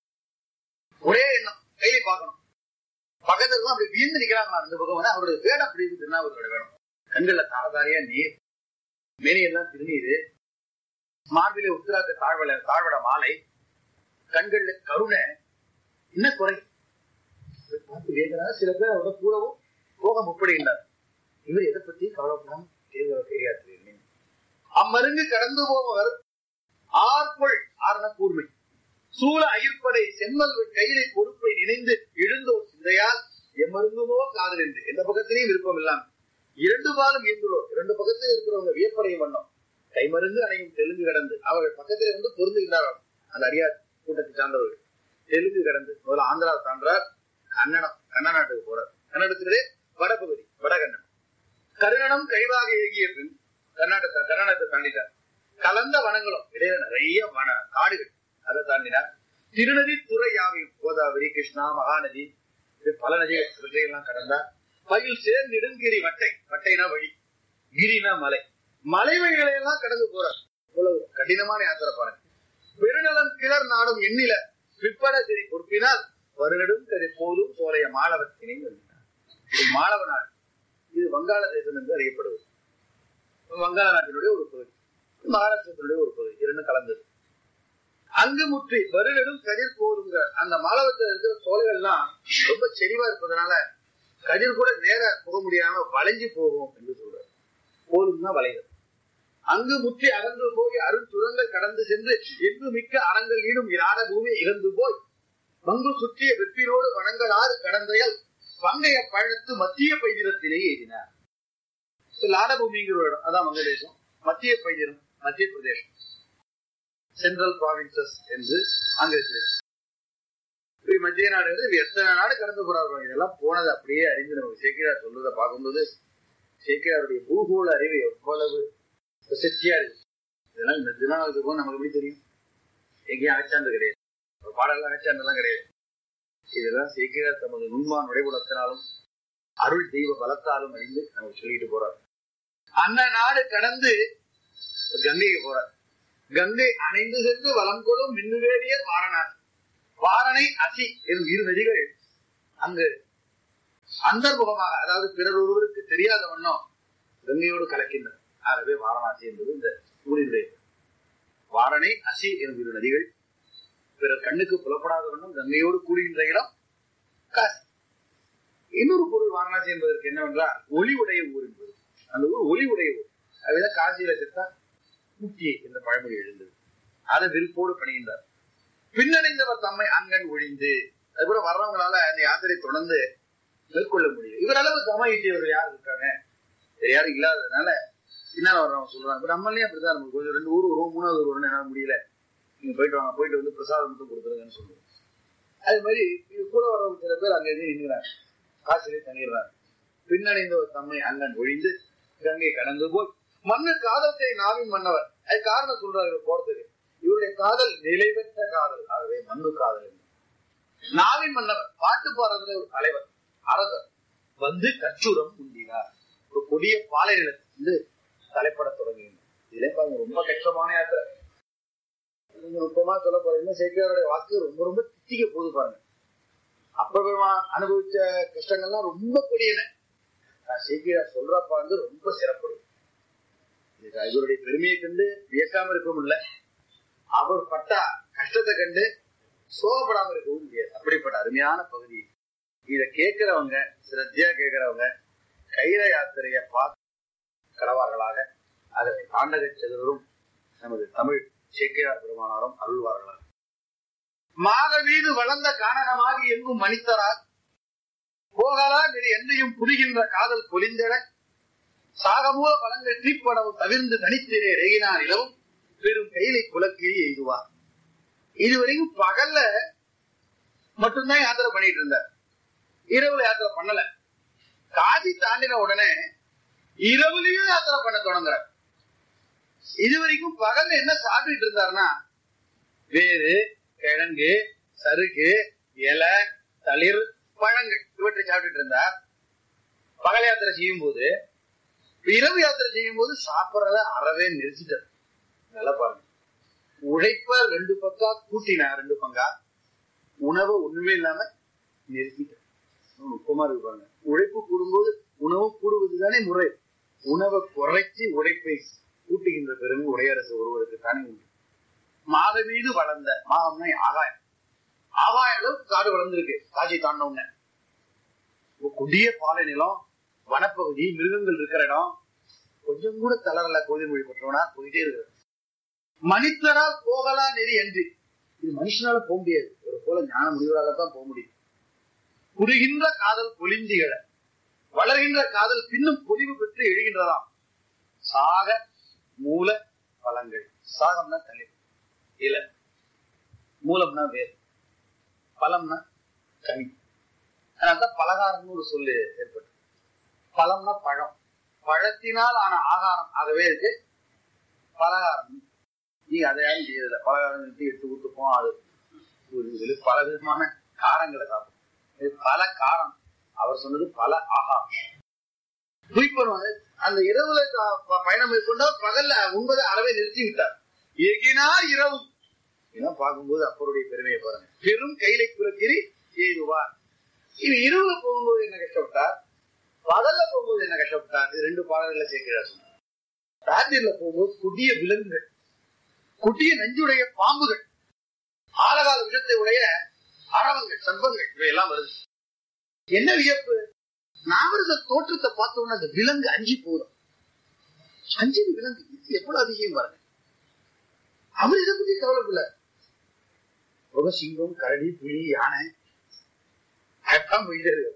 ஒரே எண்ணம், கையில பார்க்கணும். பக்கத்துல அப்படி வீழ்ந்து நிக்கிறாங்களா அந்த பக்கம். அவருடைய வேடம் அப்படி இருக்குன்னா அவரோட வேடம். கண்கள்ல தாரதாரியா நீர், மேனியெல்லாம் திருநீரு, மார்பிலே உத்திராக்க தாழ்வட தாழ்வட மாலை, கண்கள்ல கருணை. என்ன குறை பார்த்து வேகிறார். சில பேர் அவரோட கூடவும் போக முற்படுகின்றார். இவர் எதை பத்தி கவலைப்படாம தெரியாது. அம்மருங்கு கடந்து போவர் ஆர்கொள் ஆரண கூர்மை சூழ அயிர்ப்படை செம்மல் கையிலை பொறுப்பை நினைந்து எழுந்தோர் சிந்தையால் எம்மருங்குமோ காதல் என்று எந்த பக்கத்திலையும் விருப்பம் இல்லாம இரண்டு பாலும் இருந்துள்ளோர், இரண்டு பக்கத்தில் இருக்கிறவங்க வியப்படையும் வண்ணம் கைமருந்து அணையும் தெலுங்கு கடந்து அவர்கள் பக்கத்திலே வந்து பொருந்துகின்றார்கள். அந்த அடியார் கூட்டத்தை சார்ந்தவர்கள் தெலுங்கு கடந்து முதல்ல ஆந்திரா சான்றார், கன்னடம் கன்னநாட்டுக்கு போறார். கன்னடத்திலே வடபகுதி வடகன்னடம். கருணனம் கைவாக ஏகிய பின் கர்நாடக கர்நாடகத்தை தாண்டிட்டார். கலந்த வனங்களும் இடையில நிறைய வன காடுகள், அதை தாண்டினார். திருநதி துறை யாவையும் கோதாவரி, கிருஷ்ணா, மகாநதி, பல நதிகள் எல்லாம் கடந்தார். பயில் சேர்ந்து நெடுங்கிரி வட்டை, வட்டைனா வழி, கிரினா மலை, மலை வழிகளை எல்லாம் கடந்து போறார். இவ்வளவு கடினமான யாத்திரை பாருங்க. பெருநலம் கிளர் நாடும் எண்ணில பிற்பட சரி பொறுப்பினால் வருநடும் கதை போதும் சோலைய மாலவத்தினை வருகிறார். இது மாலவ நாடு, இது வங்காள தேசம் என்று அறியப்படுவது. வங்காள நாட்டினுடைய ஒரு பகுதி, மகாராஷ்டிரத்தினுடைய ஒரு பகுதி, இரண்டு கலந்தது. அங்கு முற்றி வருநடும் கதிர் போதுங்க. அந்த மாலவத்தில் இருக்கிற சோலைகள் எல்லாம் ரொம்ப செறிவா இருப்பதனால கதிர் கூட நேர போக முடியாம வளைஞ்சு போகும் என்று சொல்றாரு. போதும்னா வளைகள். அங்கு முற்றி அகன்று போய் அருந்துரங்கள் கடந்து சென்று எங்கு மிக்க அறங்கள் ஈடும் இராட பூமி இழந்து போய் பங்கு சுற்றிய வெற்றினோடு வனங்களாறு கடந்தையால் பங்கைய பழத்து மத்திய பைதிரத்திலேயே எழுதினார். லாடபூமிங்கிற ஒரு இடம், அதான் வங்கதேசம். மத்திய பைதிரம் மத்திய பிரதேசம், சென்ட்ரல் ப்ராவின்சஸ் என்று அங்க இருக்கிறது. மத்திய நாடு எத்தனை நாடு கடந்து போறார்கள். இதெல்லாம் போனது அப்படியே அறிந்து நமக்கு சேக்கிரார் சொல்றதை பார்க்கும்போது சேக்கிராருடைய பூகோள அறிவு எவ்வளவு பிரசித்தியா இருக்கு. இதெல்லாம் இந்த திருநாளுக்கு நமக்கு எப்படி தெரியும்? எங்கேயும் அகச்சான்று கிடையாது, பாடலாம் அகச்சான்றெல்லாம் கிடையாது. இதெல்லாம் சேக்கிரார் தமது நுண்மான் நுழைவுலத்தினாலும் அருள் தெய்வ பலத்தாலும் அறிந்து நமக்கு சொல்லிட்டு போறார். அந்த நாடு கடந்து கங்கைக்கு போற. கங்கை அணைந்து சென்று வலம் கொள்ளும் மின்னுவேடியர் வாரணாசி. வாரணை அசி எனும் இரு நதிகள் அங்கு அந்தர்முகமாக, அதாவது பிறர் ஒருவருக்கு தெரியாத வண்ணம் கங்கையோடு கலக்கின்றன. ஆகவே வாரணாசி என்பது இந்த ஊரினுடைய. வாரணை அசி எனும் இரு நதிகள் பிறர் கண்ணுக்கு புலப்படாத வண்ணம் கங்கையோடு கூடுகின்ற இடம் காசி. இன்னொரு பொருள் வாரணாசி என்பதற்கு என்னவென்றால் ஒளி உடைய ஊர் என்பது. அந்த ஊர் ஒளி உடைய ஊர். அதுதான் காசியில செத்தா முக்கிய என்ற பழமொழி எழுந்தது. அதை விருப்போடு பணிகின்றார். பின்னடைந்தவர் தம்மை அங்கன் ஒழிந்து. அது கூட வர்றவங்களால அந்த யாத்திரை தொடர்ந்து மேற்கொள்ள முடியும். இவரளவு தம ஈட்டியவர்கள் யார் இருக்காங்க? யாரும் இல்லாததுனால பின்னால வர்றவங்க சொல்றாங்க. இப்ப நம்மளே அப்படிதான், நமக்கு கொஞ்சம் ரெண்டு ஊர் வருவோம், மூணாவது ஒரு என்னால முடியல, நீங்க போயிட்டு வாங்க, போயிட்டு வந்து பிரசாதம் மட்டும் கொடுத்துருங்கன்னு சொல்லுவோம். அது மாதிரி இது கூட வர்றவங்க சில பேர் அங்க இருந்து நின்றுறாங்க, காசிலே தங்கிடுறாங்க. பின்னடைந்தவர் தம்மை அங்கன் ஒழிந்து கங்கை கடந்து போய் மன்னர் காதலத்தை நாவின் மன்னவர். அது காரணம் சொல்றாரு போறதுக்கு. இவருடைய காதல் நிலை பெற்ற காதல். ஆகவே மண்ணு காதல். நாவின் மன்னவர் பாட்டு பாடுறதுல ஒரு தலைவர் அரசர் வந்து கச்சூரம் உண்டினார். ஒரு கொடிய பாலை நிலத்திலிருந்து தலைப்பட தொடங்குகின்றனர். இதே பாருங்க, ரொம்ப கஷ்டமான யாத்திரை. நீங்க நுட்பமா சொல்ல போறீங்க, சேக்கிராருடைய வாக்கு ரொம்ப ரொம்ப தித்திக்க போது பாருங்க. அப்ப அனுபவிச்ச கஷ்டங்கள்லாம் ரொம்ப கொடியன. சேக்கிரார் சொல்றப்ப வந்து ரொம்ப சிறப்பு. இவருடைய பெருமையை கண்டு வியக்காம இருக்கவும் இல்லை, அவர் பட்ட கஷ்டத்தை கண்டு சோகப்படாம இருக்கவும் முடியாது. அப்படிப்பட்ட அருமையான பகுதி. இத கேட்கிறவங்க, சிரத்தையா கேட்கிறவங்க கைல யாத்திரைய பார்த்து கடவார்களாக அதனை தாண்டக செல்வரும் நமது தமிழ் சேக்கிரார் பெருமானாரும் அருள்வார்களாக. மாக வீடு வளர்ந்த காணகமாகி எங்கும் மனிதரால் போகலா நெறி என்றையும் புரிகின்ற காதல் பொலிந்தென சாகமூல பலங்கள் தீப்படவும் தவிர்ந்து தனித்திலே ரெகினார் இளவும் பெரும் கையிலை குலக்கிரி எய்துவார். இதுவரைக்கும் பகல்ல மட்டும்தான் யாத்திரை பண்ணிட்டு இருந்தார், இரவுல யாத்திரை பண்ணல. காசி தாண்டின உடனே இரவுலயும் யாத்திரை பண்ண தொடங்குறார். இதுவரைக்கும் பகல்ல என்ன சாப்பிட்டு இருந்தாருன்னா வேறு, கிழங்கு, சருக்கு, இலை, தளிர், பழங்கள் இவற்றை சாப்பிட்டு இருந்தார் பகல் யாத்திரை செய்யும் போது. இரவு யாத்திரை செய்யும் போது சாப்பிடறத அறவே நிறுத்திட்டார். நல்லா பாருங்க, உழைப்ப ரெண்டு பக்கா கூட்டினா, ரெண்டு பங்கா உணவை ஒண்ணுமே இல்லாம நிறுத்திட்டார். நுட்பமா இருக்கு பாருங்க. உழைப்பு கூடும்போது உணவு கூடுவதுதானே முறை. உணவை குறைச்சி உழைப்பை கூட்டுகின்ற பெருமை உடையரசு ஒருவருக்கு தானே உண்டு. மாத வீடு வளர்ந்த, மாதம்னா ஆகாயம், ஆகாய அளவுக்கு காடு வளர்ந்துருக்கு காட்சி தாண்டவுன்னு. கொடிய பாலை நிலம், வனப்பகுதி, மிருகங்கள் இருக்கிற இடம், கொஞ்சம் கூட தளரல. கோயில் மொழி பெற்றவனா போயிட்டே இருக்கிற. மனிதரால் போகலா நெறி என்று. இது மனுஷனால போக முடியாது, ஒரு போல ஞான முடிவராகத்தான் போக முடியும். புரிகின்ற காதல் பொலிந்திகள, வளர்கின்ற காதல் பின்னும் பொலிவு பெற்று எழுகின்றதாம். சாக மூல பழங்கள். சாகம்னா தளிர், இல, மூலம்னா வேர், பழம்னா கனி. அதனால்தான் பலகாரம்னு ஒரு சொல்லு ஏற்பட்டு. பழம்னா பழம், பழத்தினால் ஆன ஆகாரம். ஆகவே இருக்கு பலகாரம். நீ அதை யாரும் செய்யறதில்ல. பலகாரம் எட்டு ஊத்துப்போம், அது பல விதமான காரங்களை சாப்பிடும். இது பல காரம். அவர் சொன்னது பல ஆகாரம். குறிப்பது அந்த இரவுல பயணம் மேற்கொண்டா பகல்ல உண்பதை அறவே நிறுத்தி விட்டார். எகினா இரவும் பார்க்கும்போது அப்பருடைய பெருமையை பாருங்க. பெரும் கைலை குலக்கிரி எய்துவார். இது இரவுல போகும்போது என்ன கஷ்டப்பட்டார், பகல்ல போகும்போது என்ன கஷ்டப்பட்டார். இது ரெண்டு பாடல்களை சேர்க்கிறார். ராத்திரில போகும்போது கொடிய விலங்குகள், கொடிய நஞ்சுடைய பாம்புகள், ஆழகால விஷத்தை உடைய அரவங்கள், சர்ப்பங்கள் இவையெல்லாம் வருது. என்ன வியப்பு, நாமருத தோற்றத்தை பார்த்த உடனே அந்த விலங்கு அஞ்சி போதும். அஞ்சு விலங்கு இது எவ்வளவு அதிசயம் பாருங்க. அவர் இதை பத்தி கவலைப்படல. ரொம்ப சிங்கம், கரடி, புலி, யானை அதான் போயிட்டே இருக்கு.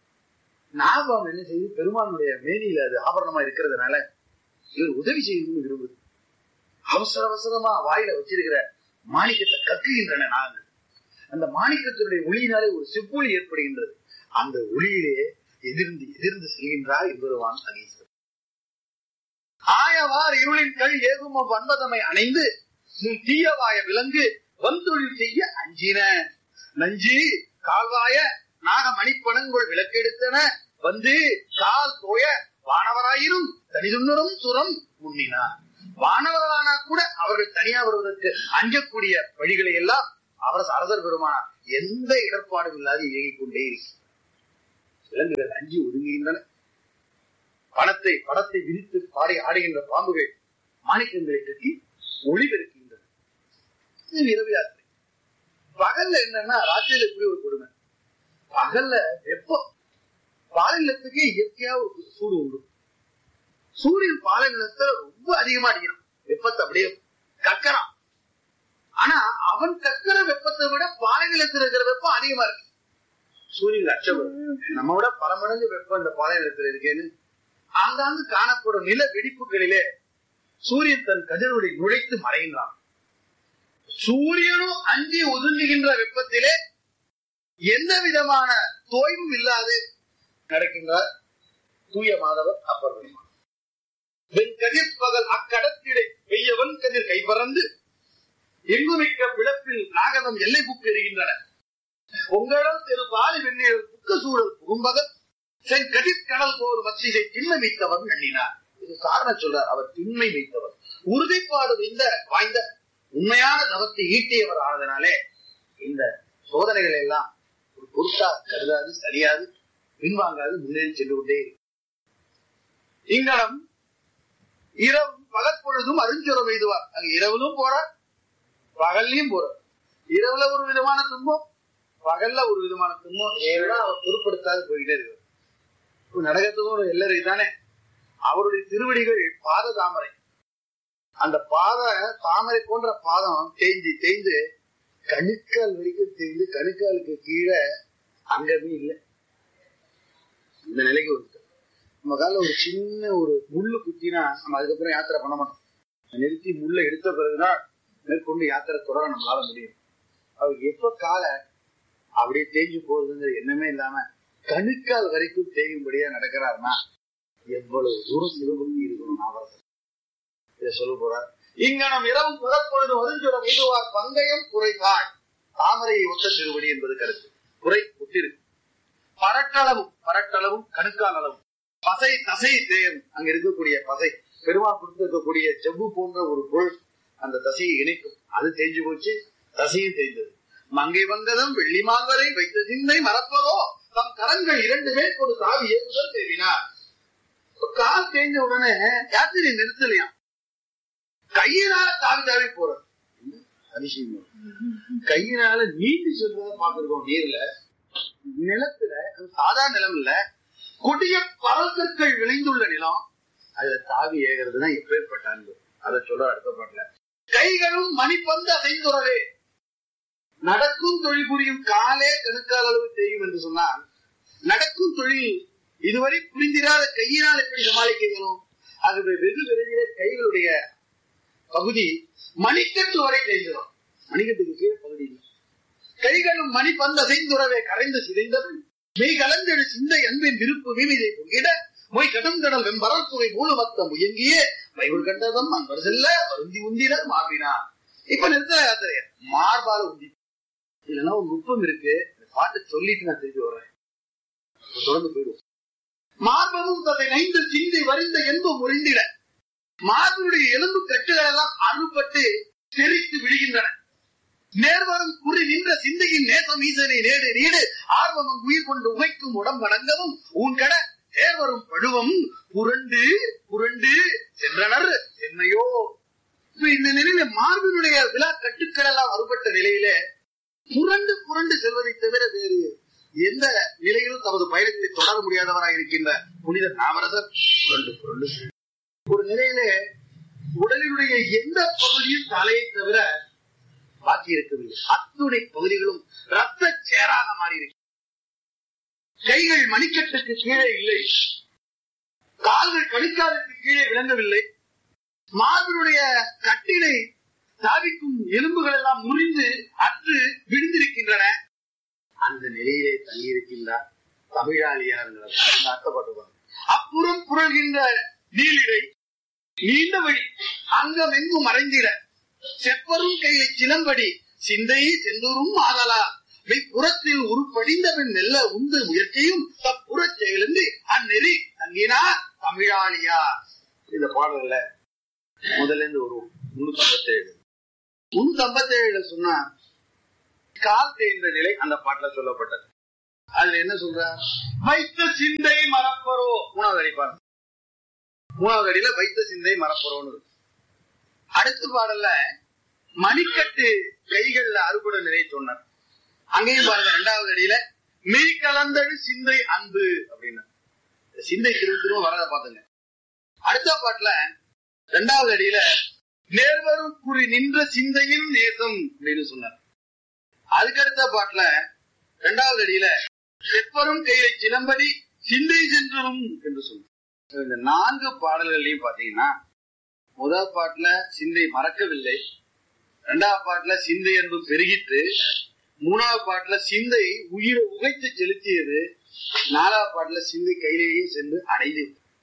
நாகம் என்ன செய்யுது, பெருமானுடைய மேனியில அது ஆபரணமா இருக்கிறதுனால இவர் உதவி செய்யணும்னு விரும்புது. அவசர அவசரமா வாயில வச்சிருக்கிற மாணிக்கத்தை கக்குகின்றன நாங்கள். அந்த மாணிக்கத்தினுடைய ஒளியினாலே ஒரு செப்பொலி ஏற்படுகின்றது. அந்த ஒளியிலே எதிர்ந்து எதிர்ந்து செல்கின்றார் என்பதுவான் அகீஸ்வரர். ஆயவார் இருளின் கல் ஏகும் வன்பதமை அணைந்து தீயவாய விலங்கு வந்தொழில் செய்ய அஞ்சின. நஞ்சி கால்வாய நாக மணிப்பணங்கொள் விளக்கெடுத்தன வந்து கால் தோய வானவராயிரும் தனிதுன்னரும் சுரம் முன்னினார். வானவர்களானா கூட அவர்கள் தனியா வருவதற்கு அஞ்சக்கூடிய வழிகளை எல்லாம் அவர் அரசர் பெருமானார் எந்த இடர்பாடும் இல்லாது இயங்கிக் கொண்டே இருக்கு. விலங்குகள் அஞ்சி ஒதுங்குகின்றன. பணத்தை படத்தை விரித்து பாடி ஆடுகின்ற பாம்புகள் மாணிக்கங்களை கட்டி ஒளி பெருக்கின்றன. இது இரவு யாத்திரை. பகல்ல என்னன்னா ராத்திரியில எப்படி ஒரு கொடுமை. பகல்ல வெப்பம், பாலைநிலத்துக்கு இயற்கையா ஒரு சூடு உண்டு. சூரியன் பாலைநிலத்துல ரொம்ப அதிகமா அடிக்கிறான், வெப்பத்தை அப்படியே கக்கறான். ஆனா அவன் கக்கிற வெப்பத்தை விட பாலைநிலத்தில் இருக்கிற வெப்பம் அதிகமா இருக்கு. சூரியன் அச்சம், நம்ம விட பல மடங்கு வெப்பம் இந்த பாலைநிலத்தில் இருக்கேன்னு ஆங்காங்கு காணப்படும் நில வெடிப்புகளிலே சூரியன் தன் கதிர்களை நுழைத்து மறைகின்றான். சூரியனும் அஞ்சி ஒதுங்குகின்ற வெப்பத்திலே எந்த விதமான தோய்வும் இல்லாது நடக்கின்றார் தூய மாதவர் அப்பர் பெருமான். வெண் கதிர் பகல் அக்கடத்திடை வெய்யவன் கதிர் கைபறந்து எங்குமிக்க பிளப்பில் நாகதம் எல்லை புக்கு எறிகின்றன. பொங்கடல் தெரு பாலி வெண்ணீர் புக்க சூழல் புகும்பகல் சென் கதிர் கடல் போல் மத்தியை திண்மை வைத்தவர் எண்ணினார். இது காரணம் சொல்றார். அவர் திண்மை வைத்தவர், உறுதிப்பாடு இந்த வாய்ந்த உண்மையான தவத்தை ஈட்டியவர் ஆனதனாலே இந்த சோதனைகள் எல்லாம் ஒரு பொருட்டா கருதாது, சரியாது, பின்வாங்காது முன்னேறி சென்று கொண்டே இருக்கு. இங்கனம் இரவு பகற்பொழுதும் அருஞ்சுரம் எய்துவார். அங்க இரவிலும் போறார், பகல்லையும் போறார். இரவுல ஒரு விதமான துன்பம், பகல்ல ஒரு விதமான துன்பம். ஏன்னா அவர் பொருட்படுத்தாது போயிட்டே இருக்கு. நடக்கிறதுக்கும் ஒரு எல்லறை தானே. அவருடைய திருவடிகள் பாத தாமரை. அந்த பாத தாமரை போன்ற பாதம் தேய்ந்து தேய்ந்து கணுக்கால் வரைக்கும் தேய்ந்து கணுக்காலுக்கு கீழே அங்கமே இல்லை. இந்த நிலைக்கு வந்து நம்ம கால ஒரு சின்ன ஒரு முள்ளு குத்தினா நம்ம அதுக்கப்புறம் யாத்திரை பண்ண மாட்டோம். நிறுத்தி முள்ள எடுத்த பிறகுதான் மேற்கொண்டு யாத்திரை தொடர நம்மளால முடியும். அவர் எப்ப கால அப்படியே தேய்ஞ்சு போறதுங்கிற எண்ணமே இல்லாம கணுக்கால் வரைக்கும் தேயும்படியா நடக்கிறாருன்னா எவ்வளவு தூரம் சிவபக்தி இருக்கணும். அவர் இதை சொல்ல போறார். இங்க நம் இரவும் புறப்பொழுது ஒருஞ்சுரம் எய்துவார் பங்கயம் குறைத்தாள் தாமரையை ஒத்த திருவடி என்பது கருத்து. குறை ஒத்திருக்கு. பரட்டளவும் பரட்டளவும் கணுக்கால் அளவும் பசை தசை தேயம் அங்க இருக்கக்கூடிய பசை பெருமாள் கொடுத்திருக்கக்கூடிய செவ்வு போன்ற ஒரு பொருள் அந்த தசையை இணைக்கும். அது தேஞ்சு போச்சு, தசையும் தேய்ந்தது. மங்கை வந்ததும் வெள்ளி மாங்கரை வைத்த சிந்தை மறப்பதோ தம் கரங்கள் இரண்டு பேர் ஒரு தாவி ஏற்றுதல் தேவினார். கால் தேய்ஞ்ச உடனே யாத்திரை நிறுத்தலையாம், கையினால தாவி தாவி போறது. அதிசயம். கையினால நீட்டி சொல்றத பாத்துருக்கோம். நீர்ல, நிலத்துல, சாதாரண நிலம் இல்ல, கொடிய பரல்கற்கள் விளைந்துள்ள நிலம், அதுல தாவி ஏகிறதுனா எப்பேற்பட்ட அன்பு. அதை சொல்ற அடுத்த பாட்டுல கைகளும் மணிப்பந்து அசைந்துறவே நடக்கும் தொழில் புரியும் காலே கணுக்கால் அளவு தெரியும் என்று சொன்னால், நடக்கும் தொழில் இதுவரை புரிந்திராத கையினால் எப்படி சமாளிக்கணும்? ஆகவே வெகு விரைவிலே கைகளுடைய பகுதி மணிக்கட்டு வரை கைகிறோம். மணிக்கட்டுக்கு கீழே பகுதி இல்லை. கைகளும் மணிப்பந்து அசைந்துறவே கரைந்து சிதைந்தவன் மெய் கலந்தெழு சிந்தை அன்பின் விருப்பு மீமிதை பொங்கிட மொய் கடும் கடல் வெம்பரல் துறை மூணு மத்தம் முயங்கிய மைவுள் கண்டதம் அன்பர் செல்ல வருந்தி உந்தினர் மார்பினார். இப்ப நிறுத்த யாத்திரைய மார்பால உந்தி. இல்லைன்னா ஒரு நுட்பம் இருக்கு. பாட்டு சொல்லிட்டு நான் திருப்பி வர்றேன், தொடர்ந்து போயிடுவோம். மார்பமும் தன்னை நைந்து சிந்தை வரிந்த என்பும் முறிந்திட மார்பனுடைய எலும்பு கட்டுகள் எல்லாம் அறுபட்டு தெரித்து விடுகின்றன. நேர்வரும் குறி நின்ற சிந்தையின் நேசம் ஈசனை நேடு நீடு ஆர்வமும் உயிர் கொண்டு உமைக்கும் உடம்படங்கவும் உன் கட தேர்வரும் பழுவம் புரண்டு புரண்டு சென்றனர் சென்னையோ. இந்த நிலையில மார்பினுடைய விழா கட்டுக்கள் எல்லாம் அறுபட்ட நிலையில புரண்டு புரண்டு செல்வதை தவிர வேறு எந்த நிலையிலும் தமது பயணத்தை தொடர முடியாதவராக இருக்கின்ற புனித நாமரசர் புரண்டு புரண்டு ஒரு நிலையில உடலினுடைய எந்த பகுதியும் தலையை தவிர பாக்கி இருக்கவில்லை. அத்துணை பகுதிகளும் ரத்த சேராக மாறியிருக்கு. கைகள் மணிக்கட்டுக்கு கீழே இல்லை, கால்கள் கணிக்காலுக்கு கீழே விளங்கவில்லை. மார்பினுடைய கட்டினை சாதிக்கும் எலும்புகள் எல்லாம் முறிந்து அற்று விழுந்திருக்கின்றன. அந்த நிலையிலே தங்கியிருக்கின்றார் தமிழாளியார் அர்த்தப்பட்டுவார். அப்புறம் புரள்கின்ற நீளிடை நீண்ட வழி அங்கம் எங்கும் மறைந்திட செப்பரும் கையை சிலம்படி சிந்தையை செந்தூரும் ஆதலா புறத்தில் உருப்படிந்தவன் நெல்ல உந்து முயற்சியும் தப்புறச் செயலந்து அந்நெறி தங்கினார் தமிழாளியார். பாடல்ல முதல்ல இருந்து ஒரு முன்னூத்தி ஐம்பத்தி ஏழு முன்னூத்தி ஐம்பத்தி ஏழுல சொன்னா கால் தேய்ந்த நிலை அந்த பாட்டுல சொல்லப்பட்டது. அதுல என்ன சொல்றார்? வைத்த சிந்தை மறப்பரோ. மூணாவது அடி பாருங்க. மூணாவது அடியில வைத்த சிந்தை மறப்பரோன்னு. அடுத்த பாடல்ல மணிக்கட்டு கைகள்ல அறுபட நிலை சொன்னார். அங்கேயும் பாருங்க இரண்டாவது அடியில மெய் கலந்தது சிந்தை அன்பு அப்படின்னு சிந்தை திரும்ப திரும்ப வரத பாத்துங்க. அடுத்த பாட்டுல இரண்டாவது அடியில நேர்வரும் குறி நின்ற சிந்தையின் நேசம் அப்படின்னு சொன்னார். அதுக்கு அடுத்த பாட்டுல இரண்டாவது அடியில செப்பரும் கையை சிலம்படி சிந்தை சென்றும் என்று சொன்னார். இந்த நான்கு பாடல்கள்லயும் பாத்தீங்கன்னா முதல் பாட்டுல சிந்தை மறக்கவில்லை, இரண்டாவது பாட்டுல சிந்தை அன்பு பெருகிட்டு, மூணாவது பாட்டுல சிந்தை உயிரை உகைத்து செலுத்தியது, நாலாவது பாட்டுல சிந்தை கையிலேயே சென்று அடைந்து.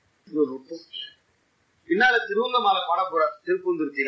பின்னால திருவங்கமாலை பாட போறார் திருப்பூந்துருத்தியில.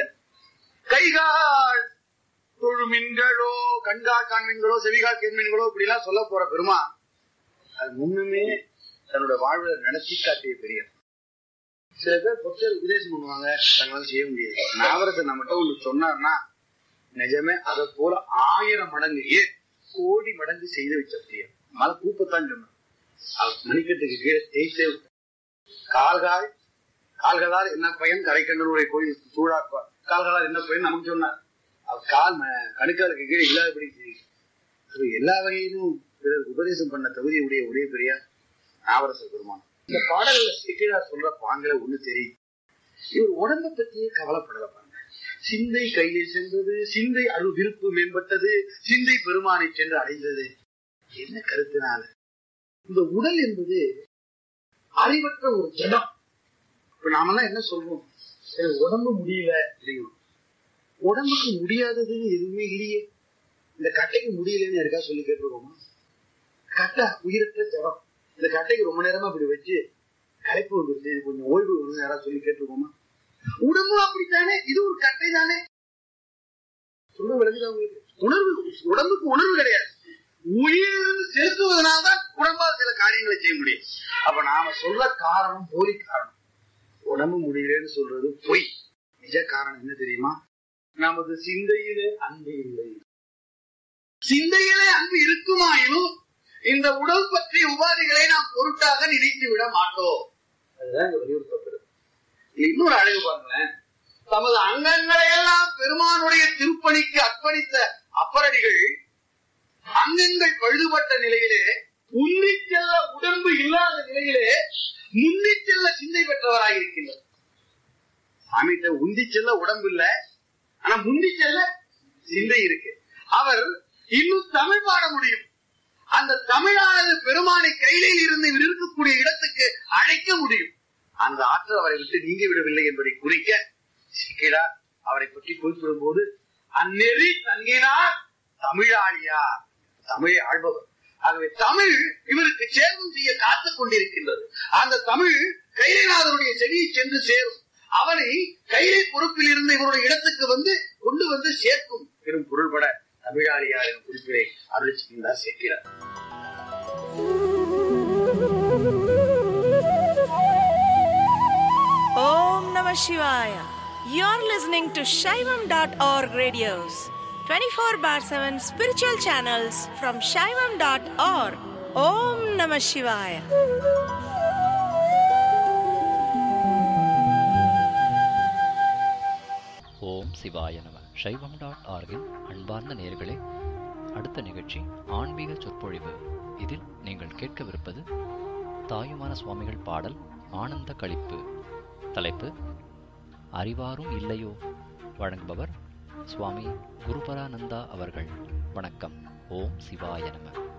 கைகால் தொழுமின்களோ கண்கால் காண்மீன்களோ செவிகால் கேண்மீன்களோ இப்படி எல்லாம் சொல்ல போற பெருமா அது முன்னுமே தன்னோட வாழ்வுல நடத்தி காட்டிய பெரிய. சில பேர் பொருட்கள் உபதேசம் பண்ணுவாங்க, தங்களால செய்ய முடியாது. நாவரத்தை நம்மகிட்ட ஒண்ணு சொன்னார்னா நிஜமே அதை போல ஆயிரம் மடங்கு ஏன் கோடி மடங்கு செய்து வச்ச பெரிய மலை கூப்பத்தான் சொன்னார். அவர் மணிக்கட்டுக்கு கீழே தேய்த்தே கால்கால் கால்களால் என்ன பயன் கரைக்கண்டனுடைய கோயில் சூழாக்குவார். கால்களால் என்ன பயன் நமக்கு சொன்னார். அவர் கால் கணுக்காலுக்கு கீழே இல்லாதபடி செய்யும். எல்லா வகையிலும் பிறர் உபதேசம் பண்ண தகுதியுடைய ஒரே பெரிய நாவரச பெருமான். இந்த பாடல்களை சிக்கிழார் சொல்ற பாங்களை ஒண்ணு தெரியும். இவர் உடம்பை பத்தியே கவலைப்படல பாருங்க. சிந்தை கையை சென்றது, சிந்தை அரு விருப்பு மேம்பட்டது, சிந்தை பெருமானை சென்று அடைந்தது. என்ன கருத்தினால இந்த உடல் என்பது அறிவற்ற ஒரு ஜடம். இப்ப நாமெல்லாம் என்ன சொல்றோம்? உடம்பு முடியல அப்படிங்கிறோம். உடம்புக்கு முடியாததுன்னு எதுவுமே இல்லையே. இந்த கட்டைக்கு முடியலன்னு யாருக்கா சொல்லி கேட்டுருக்கோமா? கட்டை உயிரற்ற ஜடம். இந்த கட்டைக்கு ரொம்ப நேரமா இப்படி வச்சு களைப்பு வந்துருச்சு, கொஞ்சம் ஓய்வு வந்து யாராவது சொல்லி கேட்டுருக்கோமா? உடம்பு அப்படித்தானே, இது ஒரு கட்டை தானே. சொல்ல விளங்குதா உங்களுக்கு? உணர்வு உடம்புக்கு உணர்வு கிடையாது. உயிரிலிருந்து செலுத்துவதனால்தான் உடம்பால் சில காரியங்களை செய்ய முடியும். அப்ப நாம சொல்ற காரணம் போலி காரணம். உடம்பு முடியலன்னு சொல்றது பொய். நிஜ காரணம் என்ன தெரியுமா? நமது சிந்தையிலே அன்பு இல்லை. சிந்தையிலே அன்பு இருக்குமாயினும் இந்த உடல் பற்றிய உபாதிகளை நாம் பொருட்டாக நினைத்து விட மாட்டோம். அதுதான் இங்க வலியுறுத்தப்படுது. இன்னொரு அழகு பாருங்களேன். தமது அங்கங்களை எல்லாம் பெருமானுடைய திருப்பணிக்கு அர்ப்பணித்த அப்பரடிகள் அங்கங்கள் பழுதுபட்ட நிலையிலே உன்னி செல்ல உடம்பு இல்லாத நிலையிலே முன்னி செல்ல சிந்தை பெற்றவராக இருக்கின்றார். சாமிகிட்ட உந்தி செல்ல உடம்பு இல்ல, ஆனா முந்தி செல்ல சிந்தை இருக்கு. அவர் இன்னும் தமிழ் பாட முடியும். அந்த தமிழானது பெருமானை கையிலில் இருந்து இருக்கக்கூடிய இடத்துக்கு அழைக்க முடியும். அந்த ஆற்றல் அவரை விட்டு நீங்க விடவில்லை என்பதை குறிக்க சிக்கிறார். அவரை பற்றி குறிப்பிடும் போது அந்நெறி தங்கினார் தமிழாளியார், தமிழை ஆள்பவர். ஆகவே தமிழ் இவருக்கு சேவம் செய்ய காத்துக் கொண்டிருக்கின்றது. அந்த தமிழ் கைலைநாதனுடைய செவியை சென்று சேரும். அவனை கைலை பொறுப்பில் இருந்து இவருடைய இடத்துக்கு வந்து கொண்டு வந்து சேர்க்கும் பெரும் பொருள்பட தமிழாளியார் எனும் குறிப்பினை அருள் செய்கின்றார் சேர்க்கிறார். Om Namah Shivaya. You're listening to Shaivam dot org radios, twenty-four bar seven spiritual channels from Shaivam dot org. Om Namah Shivaya. ஓம் சிவாய நம. சைவம் டாட் ஆர்கின் அன்பார்ந்த நேயர்களே, அடுத்த நிகழ்ச்சி ஆன்மீக சொற்பொழிவு. இதில் நீங்கள் கேட்கவிருப்பது தாயுமான சுவாமிகள் பாடல் ஆனந்த களிப்பு. தலைப்பு அறிவாரும் இல்லையோ. வழங்குபவர் சுவாமி குருபரானந்தா அவர்கள். வணக்கம். ஓம் சிவாய நம.